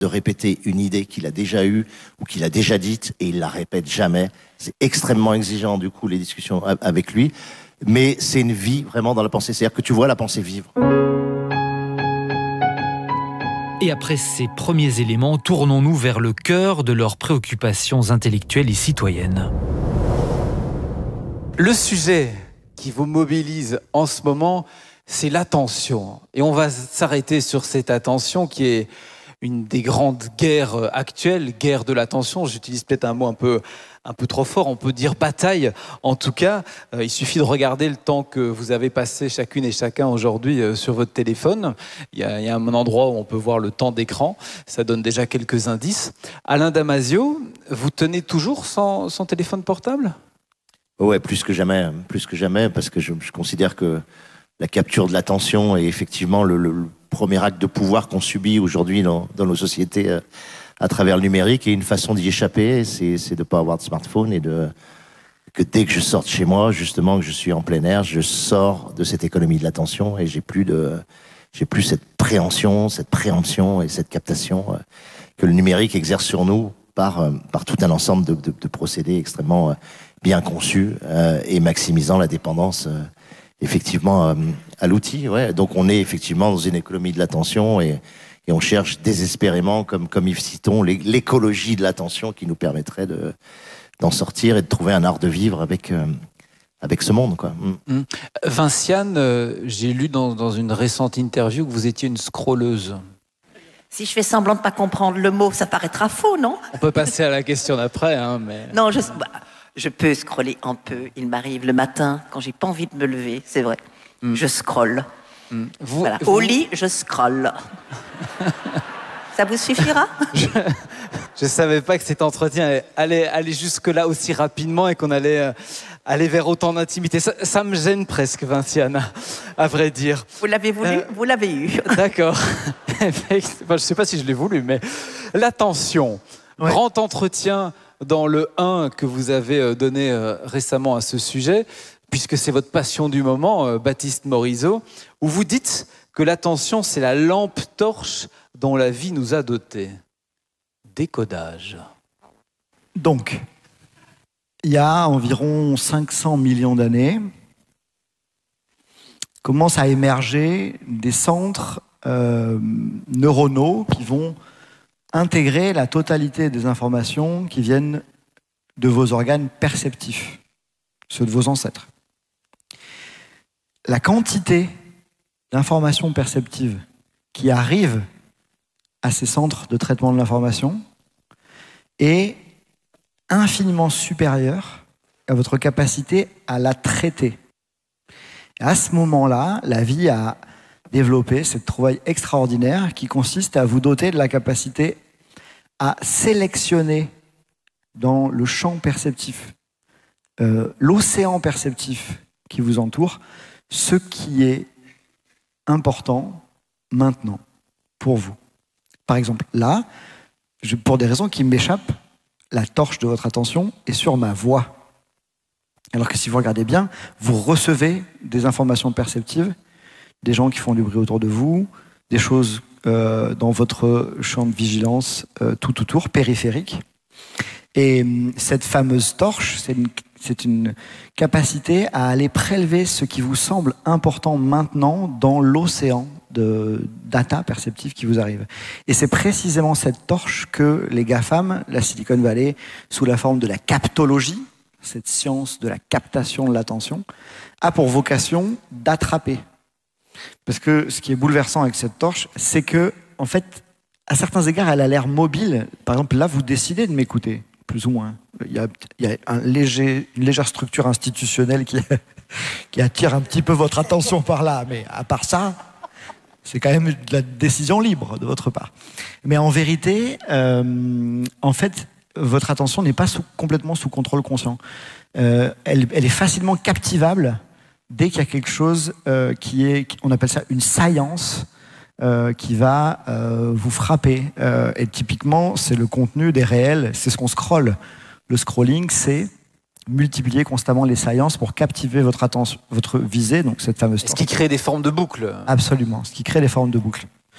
de répéter une idée qu'il a déjà eue ou qu'il a déjà dite et il la répète jamais. C'est extrêmement exigeant, du coup, les discussions avec lui. Mais c'est une vie vraiment dans la pensée. C'est-à-dire que tu vois la pensée vivre. Et après ces premiers éléments, tournons-nous vers le cœur de leurs préoccupations intellectuelles et citoyennes. Le sujet qui vous mobilise en ce moment, c'est l'attention. Et on va s'arrêter sur cette attention qui est une des grandes guerres actuelles, guerre de l'attention. J'utilise peut-être un mot un peu trop fort, on peut dire bataille. En tout cas, il suffit de regarder le temps que vous avez passé chacune et chacun aujourd'hui sur votre téléphone. Il y a un endroit où on peut voir le temps d'écran. Ça donne déjà quelques indices. Alain Damasio, vous tenez toujours son téléphone portable ? Ouais, plus que jamais, parce que je considère que la capture de l'attention est effectivement le premier acte de pouvoir qu'on subit aujourd'hui dans nos sociétés à travers le numérique, et une façon d'y échapper, c'est de ne pas avoir de smartphone et que dès que je sorte chez moi, justement, que je suis en plein air, je sors de cette économie de l'attention et j'ai plus cette préhension, cette préemption et cette captation que le numérique exerce sur nous par tout un ensemble de procédés extrêmement bien conçus et maximisant la dépendance effectivement à l'outil. Ouais. Donc on est effectivement dans une économie de l'attention et on cherche désespérément, comme Yves Citon, l'écologie de l'attention qui nous permettrait d'en sortir et de trouver un art de vivre avec ce monde, quoi. Vinciane, j'ai lu dans une récente interview que vous étiez une scrolleuse. Si je fais semblant de ne pas comprendre le mot, ça paraîtra faux, non? On peut passer à la question d'après, hein, mais... Non, je peux scroller un peu. Il m'arrive le matin, quand j'ai pas envie de me lever, c'est vrai. Je scrolle. Voilà. Au lit, je scrolle. Ça vous suffira? Je savais pas que cet entretien allait aller jusque-là aussi rapidement et qu'on allait aller vers autant d'intimité. Ça me gêne presque, Vinciane, à vrai dire. Vous l'avez voulu, vous l'avez eu. D'accord. Je sais pas si je l'ai voulu, mais l'attention. Ouais. Grand entretien dans le 1 que vous avez donné récemment à ce sujet, puisque c'est votre passion du moment, Baptiste Morisot, où vous dites que l'attention, c'est la lampe torche dont la vie nous a dotés. Décodage. Donc, il y a environ 500 millions d'années, commencent à émerger des centres neuronaux qui vont intégrer la totalité des informations qui viennent de vos organes perceptifs, ceux de vos ancêtres. La quantité d'informations perceptives qui arrivent à ces centres de traitement de l'information est infiniment supérieure à votre capacité à la traiter. Et à ce moment-là, la vie a développé cette trouvaille extraordinaire qui consiste à vous doter de la capacité à sélectionner dans le champ perceptif, l'océan perceptif qui vous entoure, ce qui est important maintenant pour vous. Par exemple, là, pour des raisons qui m'échappent, la torche de votre attention est sur ma voix. Alors que si vous regardez bien, vous recevez des informations perceptives, des gens qui font du bruit autour de vous, des choses dans votre champ de vigilance tout autour, périphérique. Et cette fameuse torche, c'est une capacité à aller prélever ce qui vous semble important maintenant dans l'océan de data perceptive qui vous arrive. Et c'est précisément cette torche que les GAFAM, la Silicon Valley, sous la forme de la captologie, cette science de la captation de l'attention, a pour vocation d'attraper. Parce que ce qui est bouleversant avec cette torche, c'est que, en fait, à certains égards, elle a l'air mobile. Par exemple, là, vous décidez de m'écouter, plus ou moins. Il y a une légère structure institutionnelle qui attire un petit peu votre attention par là. Mais à part ça, c'est quand même de la décision libre de votre part. Mais en vérité, en fait, votre attention n'est pas complètement sous contrôle conscient. Elle est facilement captivable dès qu'il y a quelque chose on appelle ça une saillance, qui va vous frapper. Et typiquement, c'est le contenu des réels, c'est ce qu'on scrolle. Le scrolling, c'est multiplier constamment les saillances pour captiver votre attention, votre visée, donc cette fameuse torche. Ce qui crée des formes de boucles. Absolument, ce qui crée des formes de boucles.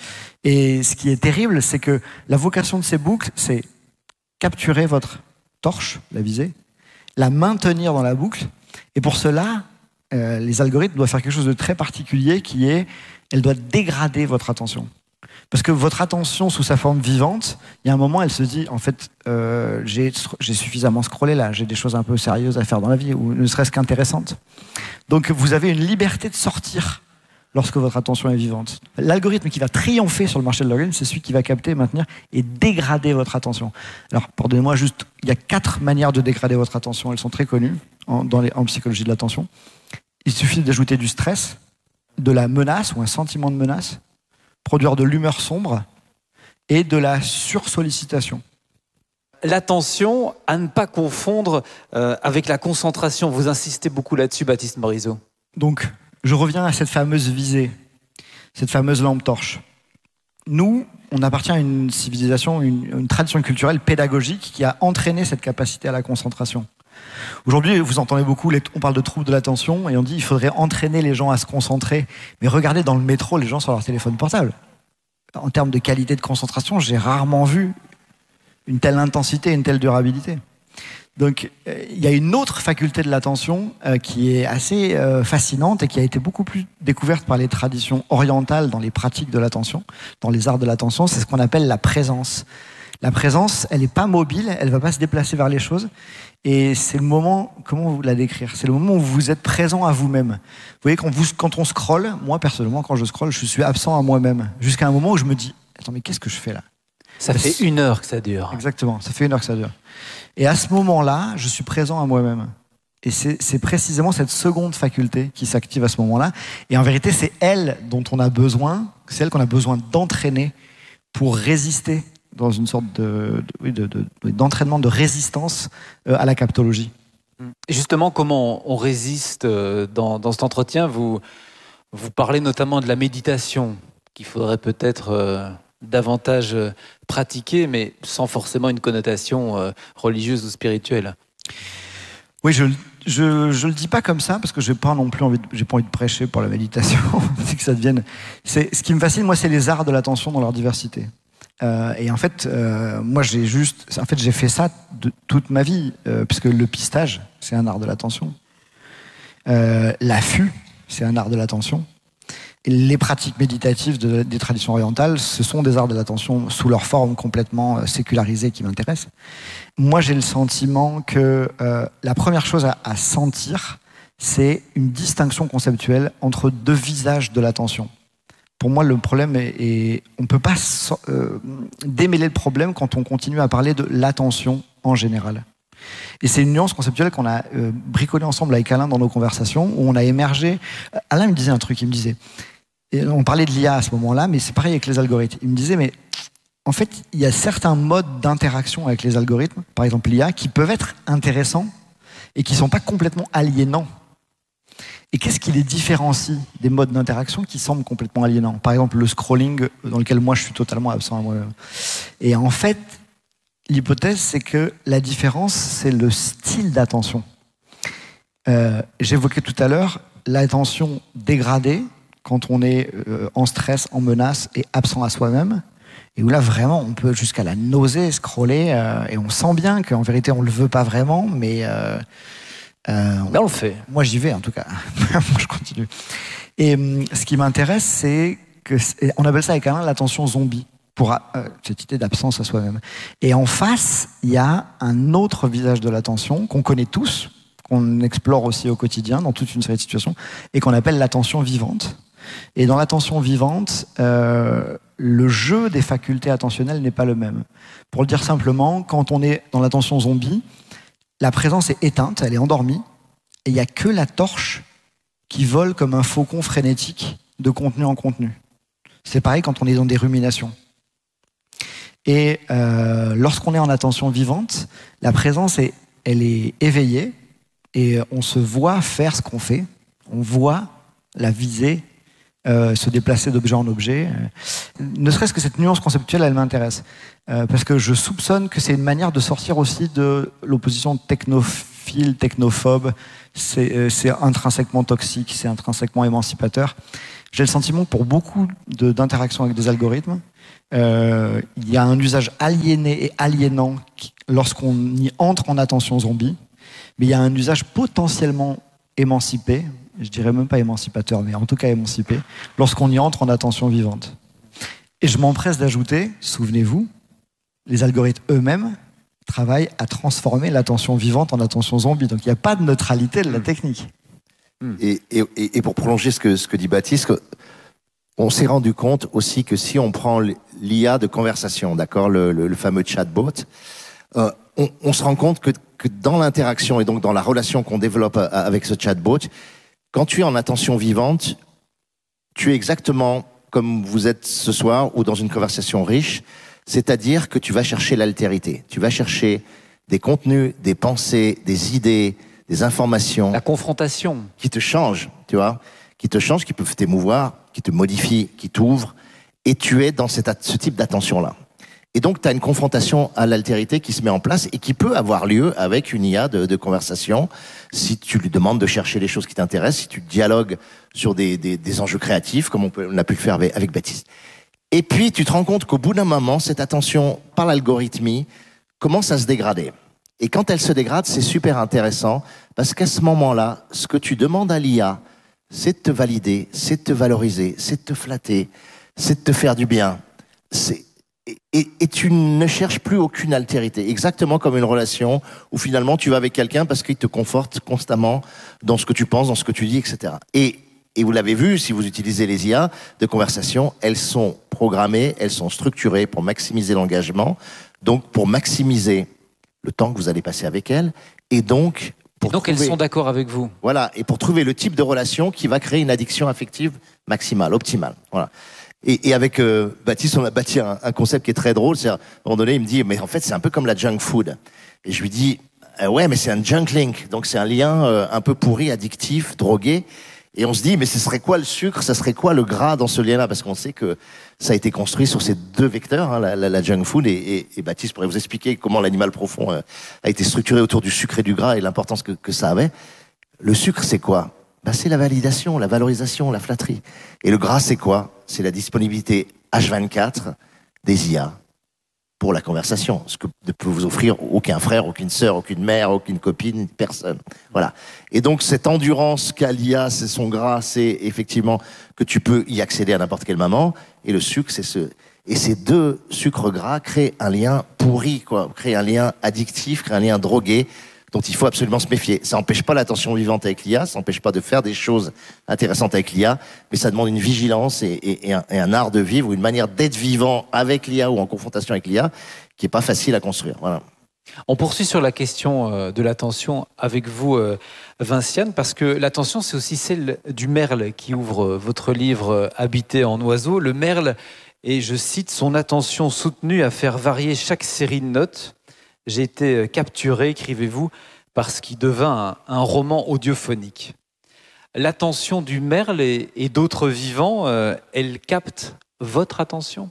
Et ce qui est terrible, c'est que la vocation de ces boucles, c'est capturer votre torche, la visée, la maintenir dans la boucle. Et pour cela, les algorithmes doivent faire quelque chose de très particulier qui est, elle doit dégrader votre attention. Parce que votre attention sous sa forme vivante, il y a un moment, elle se dit, en fait, j'ai suffisamment scrollé là, j'ai des choses un peu sérieuses à faire dans la vie, ou ne serait-ce qu'intéressantes. Donc vous avez une liberté de sortir lorsque votre attention est vivante. L'algorithme qui va triompher sur le marché de l'algorithme, c'est celui qui va capter, maintenir et dégrader votre attention. Alors, pardonnez-moi juste, il y a 4 manières de dégrader votre attention, elles sont très connues en psychologie de l'attention. Il suffit d'ajouter du stress, de la menace ou un sentiment de menace, produire de l'humeur sombre et de la sursollicitation. L'attention, à ne pas confondre avec la concentration. Vous insistez beaucoup là-dessus, Baptiste Morisot. Donc, je reviens à cette fameuse visée, cette fameuse lampe torche. Nous, on appartient à une civilisation, une tradition culturelle pédagogique qui a entraîné cette capacité à la concentration. Aujourd'hui, vous entendez beaucoup, on parle de troubles de l'attention et on dit qu'il faudrait entraîner les gens à se concentrer. Mais regardez dans le métro, les gens sur leur téléphone portable. En termes de qualité de concentration, j'ai rarement vu une telle intensité, une telle durabilité. Donc, il y a une autre faculté de l'attention qui est assez fascinante et qui a été beaucoup plus découverte par les traditions orientales dans les pratiques de l'attention, dans les arts de l'attention, c'est ce qu'on appelle la présence. La présence, elle n'est pas mobile, elle ne va pas se déplacer vers les choses. Et c'est le moment, comment vous la décrire? C'est le moment où vous êtes présent à vous-même. Vous voyez, quand on scrolle, moi personnellement, quand je scrolle, je suis absent à moi-même. Jusqu'à un moment où je me dis, attends, mais qu'est-ce que je fais là? Ça fait 1 heure que ça dure. Exactement, ça fait 1 heure que ça dure. Et à ce moment-là, je suis présent à moi-même. Et c'est précisément cette seconde faculté qui s'active à ce moment-là. Et en vérité, c'est elle dont on a besoin, c'est elle qu'on a besoin d'entraîner pour résister dans une sorte d'entraînement de résistance à la captologie. Et justement, comment on résiste dans cet entretien? Vous parlez notamment de la méditation, qu'il faudrait peut-être davantage pratiquer, mais sans forcément une connotation religieuse ou spirituelle. Oui, je le dis pas comme ça parce que j'ai pas envie de prêcher pour la méditation. C'est que ça devienne. Ce qui me fascine, moi, c'est les arts de l'attention dans leur diversité. Et en fait, moi, j'ai fait ça toute ma vie, puisque le pistage, c'est un art de l'attention. L'affût, c'est un art de l'attention. Et les pratiques méditatives des traditions orientales, ce sont des arts de l'attention sous leur forme complètement sécularisée qui m'intéresse. Moi, j'ai le sentiment que la première chose à sentir, c'est une distinction conceptuelle entre 2 visages de l'attention. Pour moi, le problème est on ne peut pas démêler le problème quand on continue à parler de l'attention en général. Et c'est une nuance conceptuelle qu'on a bricolée ensemble avec Alain dans nos conversations, où on a émergé. Alain me disait un truc, il me disait, et on parlait de l'IA à ce moment-là, mais c'est pareil avec les algorithmes. Il me disait, mais en fait, il y a certains modes d'interaction avec les algorithmes, par exemple l'IA, qui peuvent être intéressants et qui ne sont pas complètement aliénants. Et qu'est-ce qui les différencie des modes d'interaction qui semblent complètement aliénants? Par exemple, le scrolling, dans lequel moi je suis totalement absent à moi-même. Et en fait, l'hypothèse, c'est que la différence, c'est le style d'attention. J'évoquais tout à l'heure l'attention dégradée, quand on est en stress, en menace et absent à soi-même. Et où là, vraiment, on peut jusqu'à la nausée scroller, et on sent bien qu'en vérité, on ne le veut pas vraiment, mais... on le fait. Moi, j'y vais, en tout cas. Moi, je continue. Et ce qui m'intéresse, c'est que... On appelle ça avec Alain l'attention zombie, pour cette idée d'absence à soi-même. Et en face, il y a un autre visage de l'attention qu'on connaît tous, qu'on explore aussi au quotidien, dans toute une série de situations, et qu'on appelle l'attention vivante. Et dans l'attention vivante, le jeu des facultés attentionnelles n'est pas le même. Pour le dire simplement, quand on est dans l'attention zombie, la présence est éteinte, elle est endormie, et il n'y a que la torche qui vole comme un faucon frénétique de contenu en contenu. C'est pareil quand on est dans des ruminations. Et lorsqu'on est en attention vivante, la présence, elle est éveillée, et on se voit faire ce qu'on fait, on voit la visée, se déplacer d'objet en objet. Ne serait-ce que cette nuance conceptuelle, elle m'intéresse. Parce que je soupçonne que c'est une manière de sortir aussi de l'opposition technophile, technophobe. C'est intrinsèquement toxique, c'est intrinsèquement émancipateur. J'ai le sentiment que pour beaucoup d'interactions avec des algorithmes, Il y a un usage aliéné et aliénant lorsqu'on y entre en attention zombie, mais il y a un usage potentiellement émancipé, je dirais même pas émancipateur, mais en tout cas émancipé, lorsqu'on y entre en attention vivante. Et je m'empresse d'ajouter, souvenez-vous, les algorithmes eux-mêmes travaillent à transformer l'attention vivante en attention zombie. Donc il n'y a pas de neutralité de la technique. Et pour prolonger ce que dit Baptiste, on s'est rendu compte aussi que si on prend l'IA de conversation, d'accord, le fameux chatbot, on se rend compte que dans l'interaction et donc dans la relation qu'on développe avec ce chatbot, quand tu es en attention vivante, tu es exactement comme vous êtes ce soir ou dans une conversation riche, c'est-à-dire que tu vas chercher l'altérité. Tu vas chercher des contenus, des pensées, des idées, des informations. La confrontation. Qui te changent, tu vois, qui te changent, qui peuvent t'émouvoir, qui te modifient, qui t'ouvrent. Et tu es dans ce type d'attention-là. Et donc, tu as une confrontation à l'altérité qui se met en place et qui peut avoir lieu avec une IA de conversation si tu lui demandes de chercher les choses qui t'intéressent, si tu dialogues sur des enjeux créatifs, comme on a pu le faire avec Baptiste. Et puis, tu te rends compte qu'au bout d'un moment, cette attention par l'algorithmie commence à se dégrader. Et quand elle se dégrade, c'est super intéressant parce qu'à ce moment-là, ce que tu demandes à l'IA, c'est de te valider, c'est de te valoriser, c'est de te flatter, c'est de te faire du bien. Et tu ne cherches plus aucune altérité. Exactement comme une relation où finalement tu vas avec quelqu'un parce qu'il te conforte constamment dans ce que tu penses, dans ce que tu dis, etc. Et vous l'avez vu, si vous utilisez les IA de conversation, elles sont programmées, elles sont structurées pour maximiser l'engagement, donc pour maximiser le temps que vous allez passer avec elles, et donc elles sont d'accord avec vous. Voilà, et pour trouver le type de relation qui va créer une addiction affective maximale, optimale. Voilà. Et avec Baptiste, on a bâti un concept qui est très drôle. C'est à un moment donné, il me dit, mais en fait, c'est un peu comme la junk food. Et je lui dis, ouais, mais c'est un junk link, donc c'est un lien un peu pourri, addictif, drogué. Et on se dit, mais ce serait quoi le sucre, ça serait quoi le gras dans ce lien-là? Parce qu'on sait que ça a été construit sur ces deux vecteurs, hein, la junk food, et Baptiste pourrait vous expliquer comment l'animal profond a été structuré autour du sucre et du gras et l'importance que ça avait. Le sucre, c'est quoi? C'est la validation, la valorisation, la flatterie. Et le gras, c'est quoi? C'est la disponibilité H24 des IA pour la conversation, ce que ne peut vous offrir aucun frère, aucune sœur, aucune mère, aucune copine, personne. Voilà. Et donc, cette endurance qu'a l'IA, c'est son gras, c'est effectivement que tu peux y accéder à n'importe quel moment. Et le sucre, et ces deux sucres gras créent un lien pourri, quoi. Créent un lien addictif, créent un lien drogué, dont il faut absolument se méfier. Ça n'empêche pas l'attention vivante avec l'IA, ça n'empêche pas de faire des choses intéressantes avec l'IA, mais ça demande une vigilance et un art de vivre, ou une manière d'être vivant avec l'IA ou en confrontation avec l'IA, qui n'est pas facile à construire. Voilà. On poursuit sur la question de l'attention avec vous, Vinciane, parce que l'attention, c'est aussi celle du merle qui ouvre votre livre « Habiter en oiseau ». Le merle est, je cite, son attention soutenue à faire varier chaque série de notes. J'ai été capturé, écrivez-vous, parce qu'il devint un roman audiophonique. L'attention du merle et d'autres vivants, elle capte votre attention?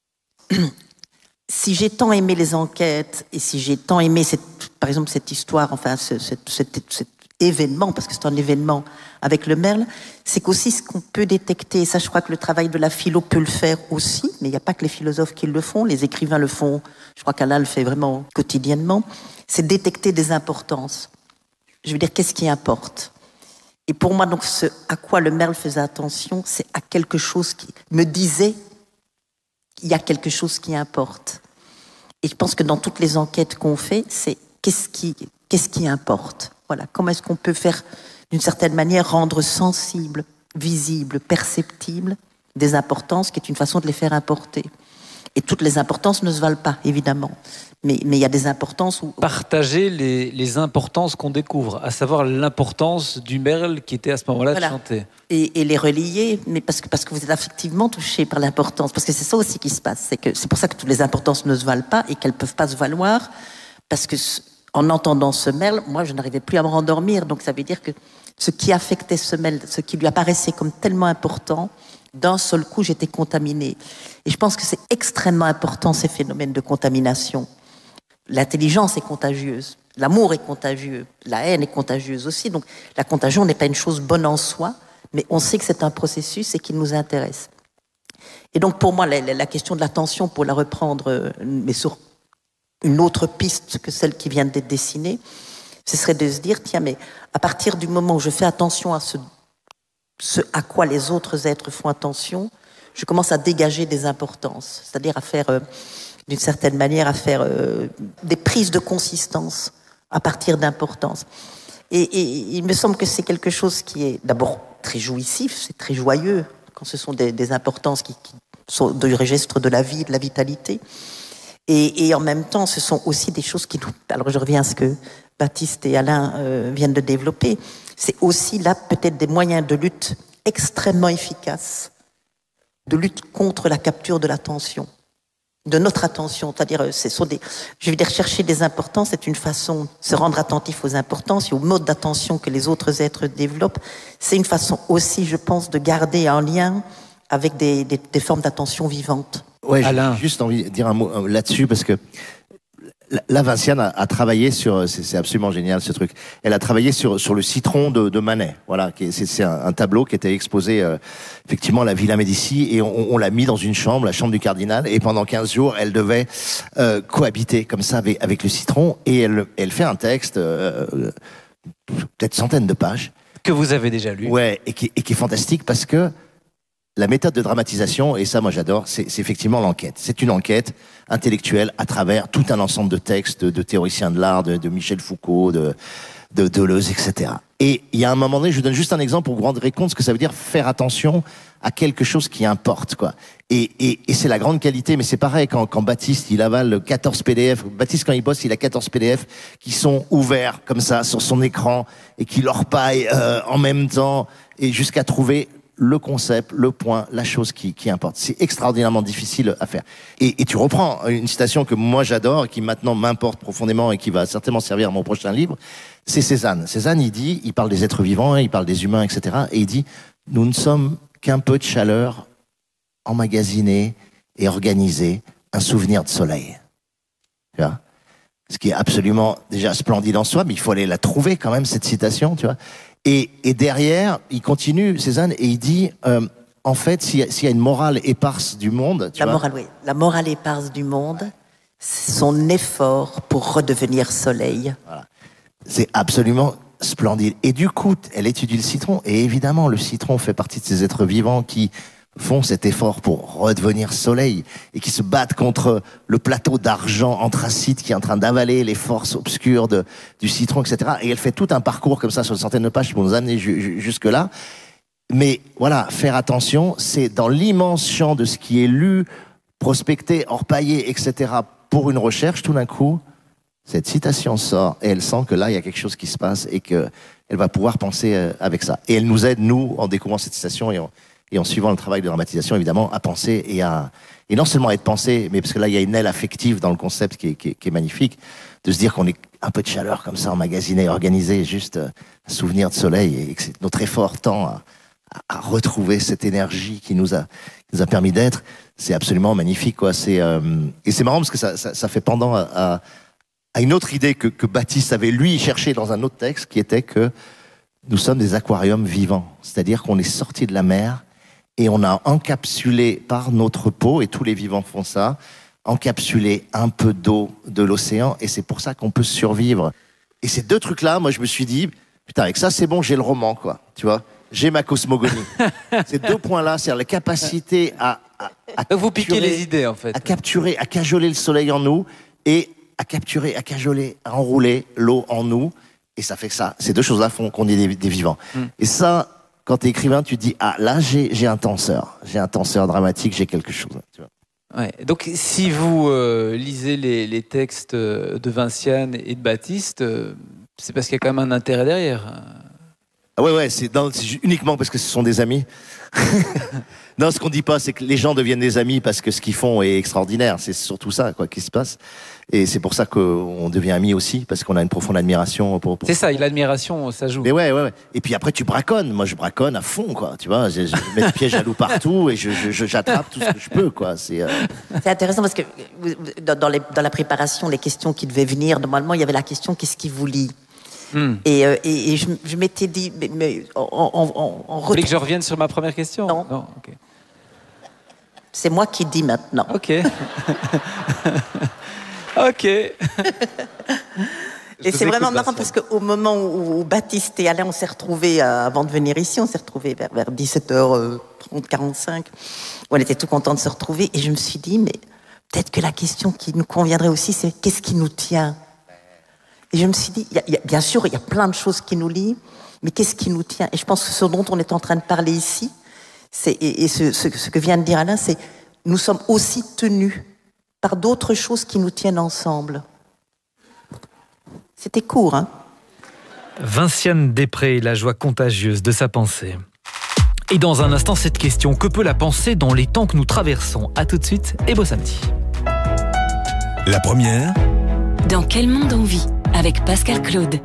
Si j'ai tant aimé les enquêtes et si j'ai tant aimé, par exemple, cette histoire, enfin, cet événement, parce que c'est un événement avec le merle, c'est qu'aussi ce qu'on peut détecter, et ça je crois que le travail de la philo peut le faire aussi, mais il n'y a pas que les philosophes qui le font, les écrivains le font, je crois qu'Alain le fait vraiment quotidiennement, c'est détecter des importances. Je veux dire, qu'est-ce qui importe? Et pour moi, donc, ce à quoi le merle faisait attention, c'est à quelque chose qui me disait qu'il y a quelque chose qui importe. Et je pense que dans toutes les enquêtes qu'on fait, c'est qu'est-ce qui importe? Voilà, comment est-ce qu'on peut faire, d'une certaine manière, rendre sensible, visible, perceptible des importances, qui est une façon de les faire importer. Et toutes les importances ne se valent pas, évidemment. Mais il y a des importances où... Partager les importances qu'on découvre, à savoir l'importance du merle qui était à ce moment-là de chanter. Et les relier, mais parce que vous êtes affectivement touché par l'importance. Parce que c'est ça aussi qui se passe. C'est pour ça que toutes les importances ne se valent pas et qu'elles ne peuvent pas se valoir. Parce que en entendant ce merle, moi, je n'arrivais plus à me rendormir. Donc ça veut dire que ce qui affectait ce merle, ce qui lui apparaissait comme tellement important, d'un seul coup, j'étais contaminée. Et je pense que c'est extrêmement important, ces phénomènes de contamination. L'intelligence est contagieuse, l'amour est contagieux, la haine est contagieuse aussi. Donc la contagion n'est pas une chose bonne en soi, mais on sait que c'est un processus et qu'il nous intéresse. Et donc pour moi, la question de l'attention, pour la reprendre, mais sur une autre piste que celle qui vient d'être dessinée, ce serait de se dire, tiens, mais à partir du moment où je fais attention à ce à quoi les autres êtres font attention, je commence à dégager des importances, c'est-à-dire à faire, d'une certaine manière, à faire des prises de consistance à partir d'importance. Et il me semble que c'est quelque chose qui est d'abord très jouissif, c'est très joyeux, quand ce sont des importances qui sont du registre de la vie, de la vitalité. Et en même temps, ce sont aussi des choses qui nous... Alors je reviens à ce que Baptiste et Alain viennent de développer. C'est aussi là peut-être des moyens de lutte extrêmement efficaces, de lutte contre la capture de l'attention, de notre attention. C'est-à-dire, je veux dire, chercher des importances, c'est une façon, se rendre attentif aux importances et aux modes d'attention que les autres êtres développent. C'est une façon aussi, je pense, de garder un lien avec des formes d'attention vivantes. Ouais, j'ai juste envie de dire un mot là-dessus parce que là, Vinciane a travaillé sur, c'est absolument génial ce truc. Elle a travaillé sur le citron de Manet. Voilà, c'est un tableau qui était exposé effectivement à la Villa Médicis et on l'a mis dans une chambre, la chambre du cardinal, et pendant 15 jours, elle devait cohabiter comme ça avec le citron et elle fait un texte, peut-être centaines de pages. Que vous avez déjà lu. Ouais, et qui est fantastique parce que la méthode de dramatisation, et ça moi j'adore, c'est effectivement l'enquête. C'est une enquête intellectuelle à travers tout un ensemble de textes de théoriciens de l'art, de Michel Foucault, de Deleuze, etc. Et il y a un moment donné, je vous donne juste un exemple pour vous rendre compte ce que ça veut dire faire attention à quelque chose qui importe, quoi. Et c'est la grande qualité, mais c'est pareil quand Baptiste, il avale 14 PDF. Baptiste, quand il bosse, il a 14 PDF qui sont ouverts comme ça sur son écran et qui l'orpaillent en même temps et jusqu'à trouver le concept, le point, la chose qui importe. C'est extraordinairement difficile à faire. Et tu reprends une citation que moi j'adore, qui maintenant m'importe profondément et qui va certainement servir à mon prochain livre, c'est Cézanne. Cézanne, il parle des êtres vivants, il parle des humains, etc. Et il dit, nous ne sommes qu'un peu de chaleur emmagasinée et organisée, un souvenir de soleil. Tu vois ? Ce qui est absolument déjà splendide en soi, mais il faut aller la trouver quand même, cette citation, tu vois. Et derrière, il continue, Cézanne, et il dit, en fait, s'il y a une morale éparse du monde... La morale éparse du monde, c'est son effort pour redevenir soleil. Voilà. C'est absolument splendide. Et du coup, elle étudie le citron, et évidemment, le citron fait partie de ces êtres vivants qui font cet effort pour redevenir soleil et qui se battent contre le plateau d'argent anthracite qui est en train d'avaler les forces obscures du citron, etc. Et elle fait tout un parcours comme ça sur une centaine de pages pour nous amener jusque-là. Mais voilà, faire attention, c'est dans l'immense champ de ce qui est lu, prospecté, orpaillé, etc. pour une recherche, tout d'un coup, cette citation sort et elle sent que là, il y a quelque chose qui se passe et qu'elle va pouvoir penser avec ça. Et elle nous aide, nous, en découvrant cette citation et en suivant le travail de dramatisation, évidemment, à penser et non seulement à être pensé, mais parce que là, il y a une aile affective dans le concept qui est magnifique, de se dire qu'on est un peu de chaleur comme ça, emmagasiné, organisé, juste un souvenir de soleil et que notre effort tend à retrouver cette énergie qui nous a permis d'être. C'est absolument magnifique, quoi. Et c'est marrant parce que ça fait pendant à une autre idée que Baptiste avait, lui, cherché dans un autre texte, qui était que nous sommes des aquariums vivants. C'est-à-dire qu'on est sortis de la mer et on a encapsulé par notre peau, et tous les vivants font ça, encapsulé un peu d'eau de l'océan, et c'est pour ça qu'on peut survivre. Et ces deux trucs-là, moi je me suis dit, putain, avec ça c'est bon, j'ai le roman, quoi. Tu vois, j'ai ma cosmogonie. Ces deux points-là, c'est la capacité à vous piquez les idées, en fait. À capturer, à cajoler le soleil en nous, et à capturer, à cajoler, à enrouler l'eau en nous. Et ça fait que ça, ces deux choses-là font qu'on est des vivants. Et ça, quand t'es écrivain, tu te dis, ah, là, j'ai un tenseur. J'ai un tenseur dramatique, j'ai quelque chose. Tu vois. Ouais. Donc, si vous lisez les textes de Vinciane et de Baptiste, c'est parce qu'il y a quand même un intérêt derrière. Ah ouais, c'est uniquement parce que ce sont des amis. Non, ce qu'on dit pas, c'est que les gens deviennent des amis parce que ce qu'ils font est extraordinaire. C'est surtout ça, quoi, qui se passe. Et c'est pour ça qu'on devient amis aussi, parce qu'on a une profonde admiration pour... C'est ça, et l'admiration, ça joue. Mais ouais. Et puis après, tu braconnes. Moi, je braconne à fond, quoi. Tu vois, je mets le piège à loup partout et j'attrape tout ce que je peux, quoi. C'est intéressant parce que dans la préparation, les questions qui devaient venir, normalement, il y avait la question « Qu'est-ce qui vous lie ?» Et je m'étais dit, Vous voulez que je revienne sur ma première question? Non. Ok. C'est moi qui dis maintenant. Ok. Ok. Et c'est vraiment marrant parce qu'au moment où Baptiste et Alain, on s'est retrouvés, avant de venir ici, on s'est retrouvés vers 17h30, 45. On était tout contents de se retrouver. Et je me suis dit, mais peut-être que la question qui nous conviendrait aussi, c'est qu'est-ce qui nous tient? Et je me suis dit, bien sûr, il y a plein de choses qui nous lient, mais qu'est-ce qui nous tient? Et je pense que ce dont on est en train de parler ici, ce que vient de dire Alain, c'est nous sommes aussi tenus par d'autres choses qui nous tiennent ensemble. C'était court, hein? Vinciane Després, la joie contagieuse de sa pensée. Et dans un instant, cette question, que peut la pensée dans les temps que nous traversons? À tout de suite et beau samedi. La première. Dans quel monde on vit? Avec Pascal Claude.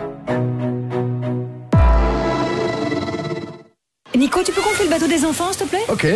Nico, tu peux gonfler le bateau des enfants, s'il te plaît? Ok.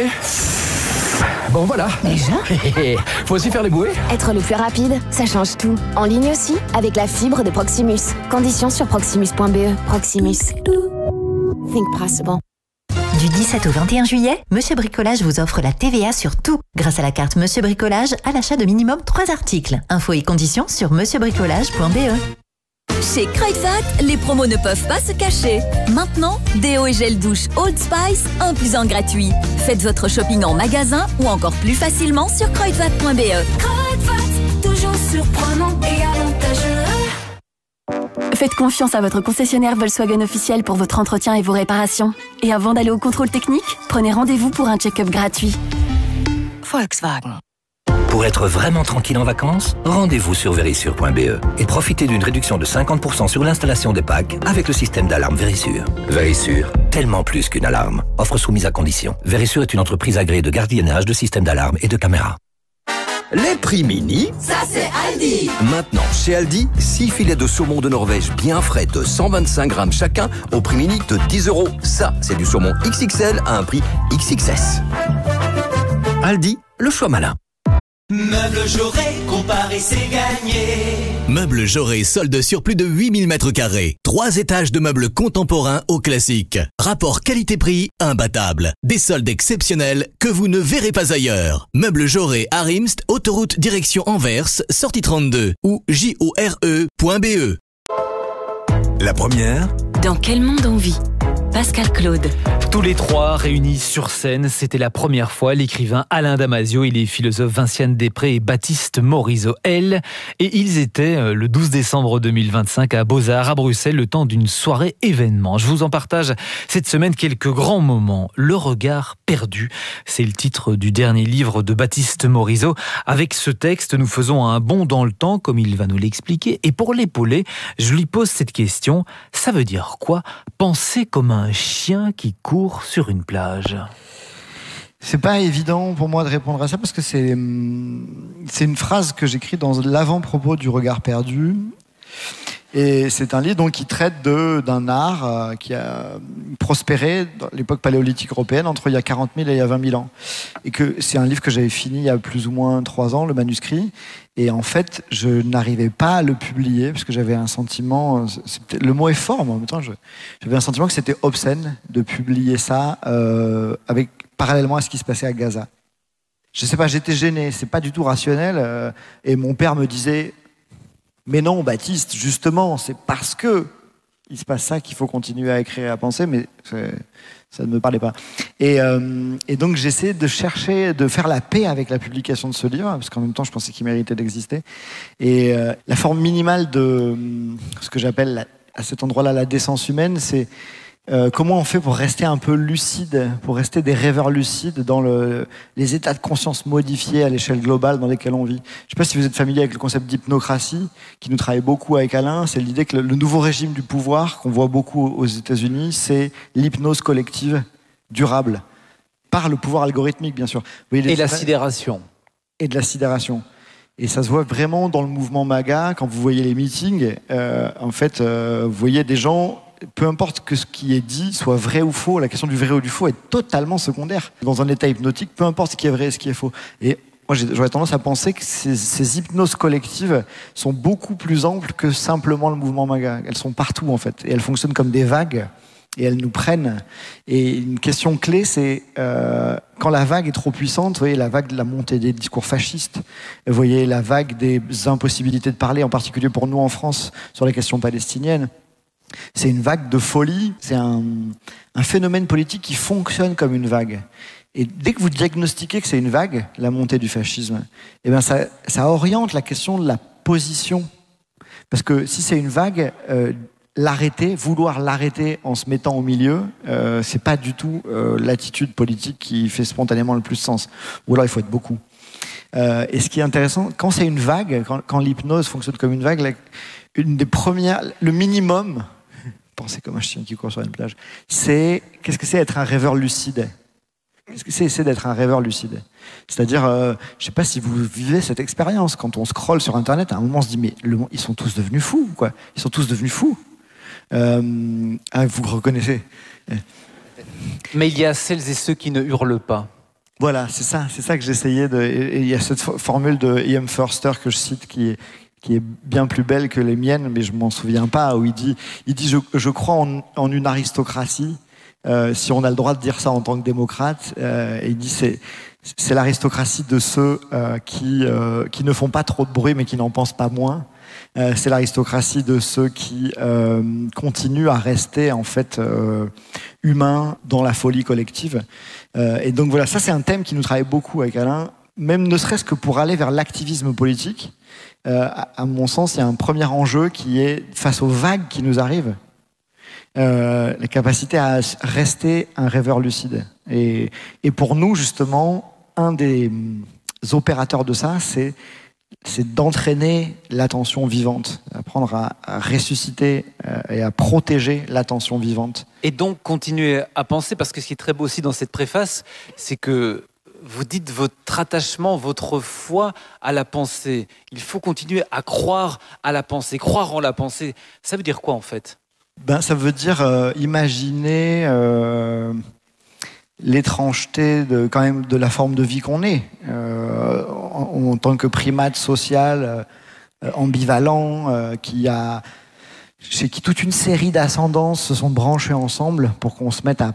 Bon, voilà. Déjà? Faut aussi faire les bouées. Être le plus rapide, ça change tout. En ligne aussi, avec la fibre de Proximus. Conditions sur proximus.be. Proximus. Think possible. Du 17 au 21 juillet, Monsieur Bricolage vous offre la TVA sur tout. Grâce à la carte Monsieur Bricolage, à l'achat de minimum 3 articles. Infos et conditions sur monsieurbricolage.be. Chez Kruidvat, les promos ne peuvent pas se cacher. Maintenant, déo et gel douche Old Spice, 1 + 1 gratuit. Faites votre shopping en magasin ou encore plus facilement sur kruidvat.be. Kruidvat, toujours surprenant et avantageux. Faites confiance à votre concessionnaire Volkswagen officiel pour votre entretien et vos réparations. Et avant d'aller au contrôle technique, prenez rendez-vous pour un check-up gratuit. Volkswagen. Pour être vraiment tranquille en vacances, rendez-vous sur Verisure.be et profitez d'une réduction de 50% sur l'installation des packs avec le système d'alarme Verisure. Verisure, tellement plus qu'une alarme. Offre soumise à condition. Verisure est une entreprise agréée de gardiennage, de systèmes d'alarme et de caméras. Les prix mini. Ça, c'est Aldi. Maintenant, chez Aldi, 6 filets de saumon de Norvège bien frais de 125 grammes chacun au prix mini de 10 €. Ça, c'est du saumon XXL à un prix XXS. Aldi, le choix malin. Meubles Jaurès, comparer c'est gagné. Meubles Jaurès, solde sur plus de 8000 m². 3 étages de meubles contemporains au classique. Rapport qualité-prix imbattable. Des soldes exceptionnels que vous ne verrez pas ailleurs. Meubles Jaurès à Rimst, autoroute direction Anvers, sortie 32 ou jore.be. La première. Dans quel monde on vit? Pascal Claude. Tous les trois réunis sur scène, c'était la première fois. L'écrivain Alain Damasio et les philosophes Vinciane Després et Baptiste Morisot, et ils étaient le 12 décembre 2025 à Beaux-Arts à Bruxelles, le temps d'une soirée événement. Je vous en partage cette semaine quelques grands moments. Le regard perdu, c'est le titre du dernier livre de Baptiste Morisot. Avec ce texte, nous faisons un bond dans le temps, comme il va nous l'expliquer. Et pour l'épauler, je lui pose cette question. Ça veut dire quoi, penser comme un chien qui court sur une plage? C'est pas évident pour moi de répondre à ça parce que c'est une phrase que j'écris dans l'avant-propos du regard perdu. Et c'est un livre donc, qui traite d'un art qui a prospéré dans l'époque paléolithique européenne entre il y a 40 000 et il y a 20 000 ans. Et que c'est un livre que j'avais fini il y a plus ou moins 3 ans, le manuscrit. Et en fait, je n'arrivais pas à le publier parce que j'avais un sentiment, le mot est fort, mais en même temps, j'avais un sentiment que c'était obscène de publier ça parallèlement à ce qui se passait à Gaza. Je sais pas, j'étais gêné, c'est pas du tout rationnel. Et mon père me disait... Mais non, Baptiste, justement, c'est parce que il se passe ça qu'il faut continuer à écrire et à penser, mais ça ne me parlait pas. Et donc j'essaie de chercher, de faire la paix avec la publication de ce livre, parce qu'en même temps je pensais qu'il méritait d'exister. Et la forme minimale de ce que j'appelle à cet endroit-là la décence humaine, c'est comment on fait pour rester un peu lucide, pour rester des rêveurs lucides dans les états de conscience modifiés à l'échelle globale dans lesquels on vit. Je ne sais pas si vous êtes familier avec le concept d'hypnocratie, qui nous travaille beaucoup avec Alain. C'est l'idée que le nouveau régime du pouvoir, qu'on voit beaucoup aux États-Unis, c'est l'hypnose collective durable, par le pouvoir algorithmique, bien sûr. Et la sidération. Et de la sidération. Et ça se voit vraiment dans le mouvement MAGA, quand vous voyez les meetings, en fait, vous voyez des gens... Peu importe que ce qui est dit soit vrai ou faux, la question du vrai ou du faux est totalement secondaire. Dans un état hypnotique, peu importe ce qui est vrai et ce qui est faux. Et moi, j'aurais tendance à penser que ces hypnoses collectives sont beaucoup plus amples que simplement le mouvement MAGA. Elles sont partout, en fait. Et elles fonctionnent comme des vagues et elles nous prennent. Et une question clé, c'est quand la vague est trop puissante, vous voyez la vague de la montée des discours fascistes, vous voyez la vague des impossibilités de parler, en particulier pour nous en France, sur les questions palestiniennes. C'est une vague de folie, c'est un phénomène politique qui fonctionne comme une vague. Et dès que vous diagnostiquez que c'est une vague, la montée du fascisme, eh ben ça oriente la question de la position. Parce que si c'est une vague, vouloir l'arrêter en se mettant au milieu, c'est pas du tout l'attitude politique qui fait spontanément le plus sens. Ou alors il faut être beaucoup. Et ce qui est intéressant, quand c'est une vague, quand l'hypnose fonctionne comme une vague, une des premières, le minimum, pensez comme un chien qui court sur une plage, qu'est-ce que c'est être un rêveur lucide? Qu'est-ce que c'est d'être un rêveur lucide? C'est-à-dire, je sais pas si vous vivez cette expérience, quand on scrolle sur Internet, à un moment on se dit, mais ils sont tous devenus fous, quoi. Ils sont tous devenus fous. Vous reconnaissez? Mais il y a celles et ceux qui ne hurlent pas. Voilà, c'est ça que j'essayais de... Et il y a cette formule de E.M. Forster que je cite qui est bien plus belle que les miennes, mais je m'en souviens pas, où il dit je crois en une aristocratie, si on a le droit de dire ça en tant que démocrate, et il dit c'est l'aristocratie de ceux qui ne font pas trop de bruit mais qui n'en pensent pas moins. C'est l'aristocratie de ceux qui continuent à rester en fait humains dans la folie collective. Et donc voilà, ça c'est un thème qui nous travaille beaucoup avec Alain, même ne serait-ce que pour aller vers l'activisme politique. À mon sens, il y a un premier enjeu qui est face aux vagues qui nous arrivent. La capacité à rester un rêveur lucide. Et pour nous, justement, un des opérateurs de ça, c'est d'entraîner l'attention vivante, apprendre à ressusciter et à protéger l'attention vivante. Et donc continuer à penser, parce que ce qui est très beau aussi dans cette préface, c'est que vous dites votre attachement, votre foi à la pensée. Il faut continuer à croire à la pensée, croire en la pensée. Ça veut dire quoi en fait ? Ça veut dire imaginer l'étrangeté quand même de la forme de vie qu'on est. En tant que primate social ambivalent, chez qui toute une série d'ascendances se sont branchées ensemble pour qu'on se mette à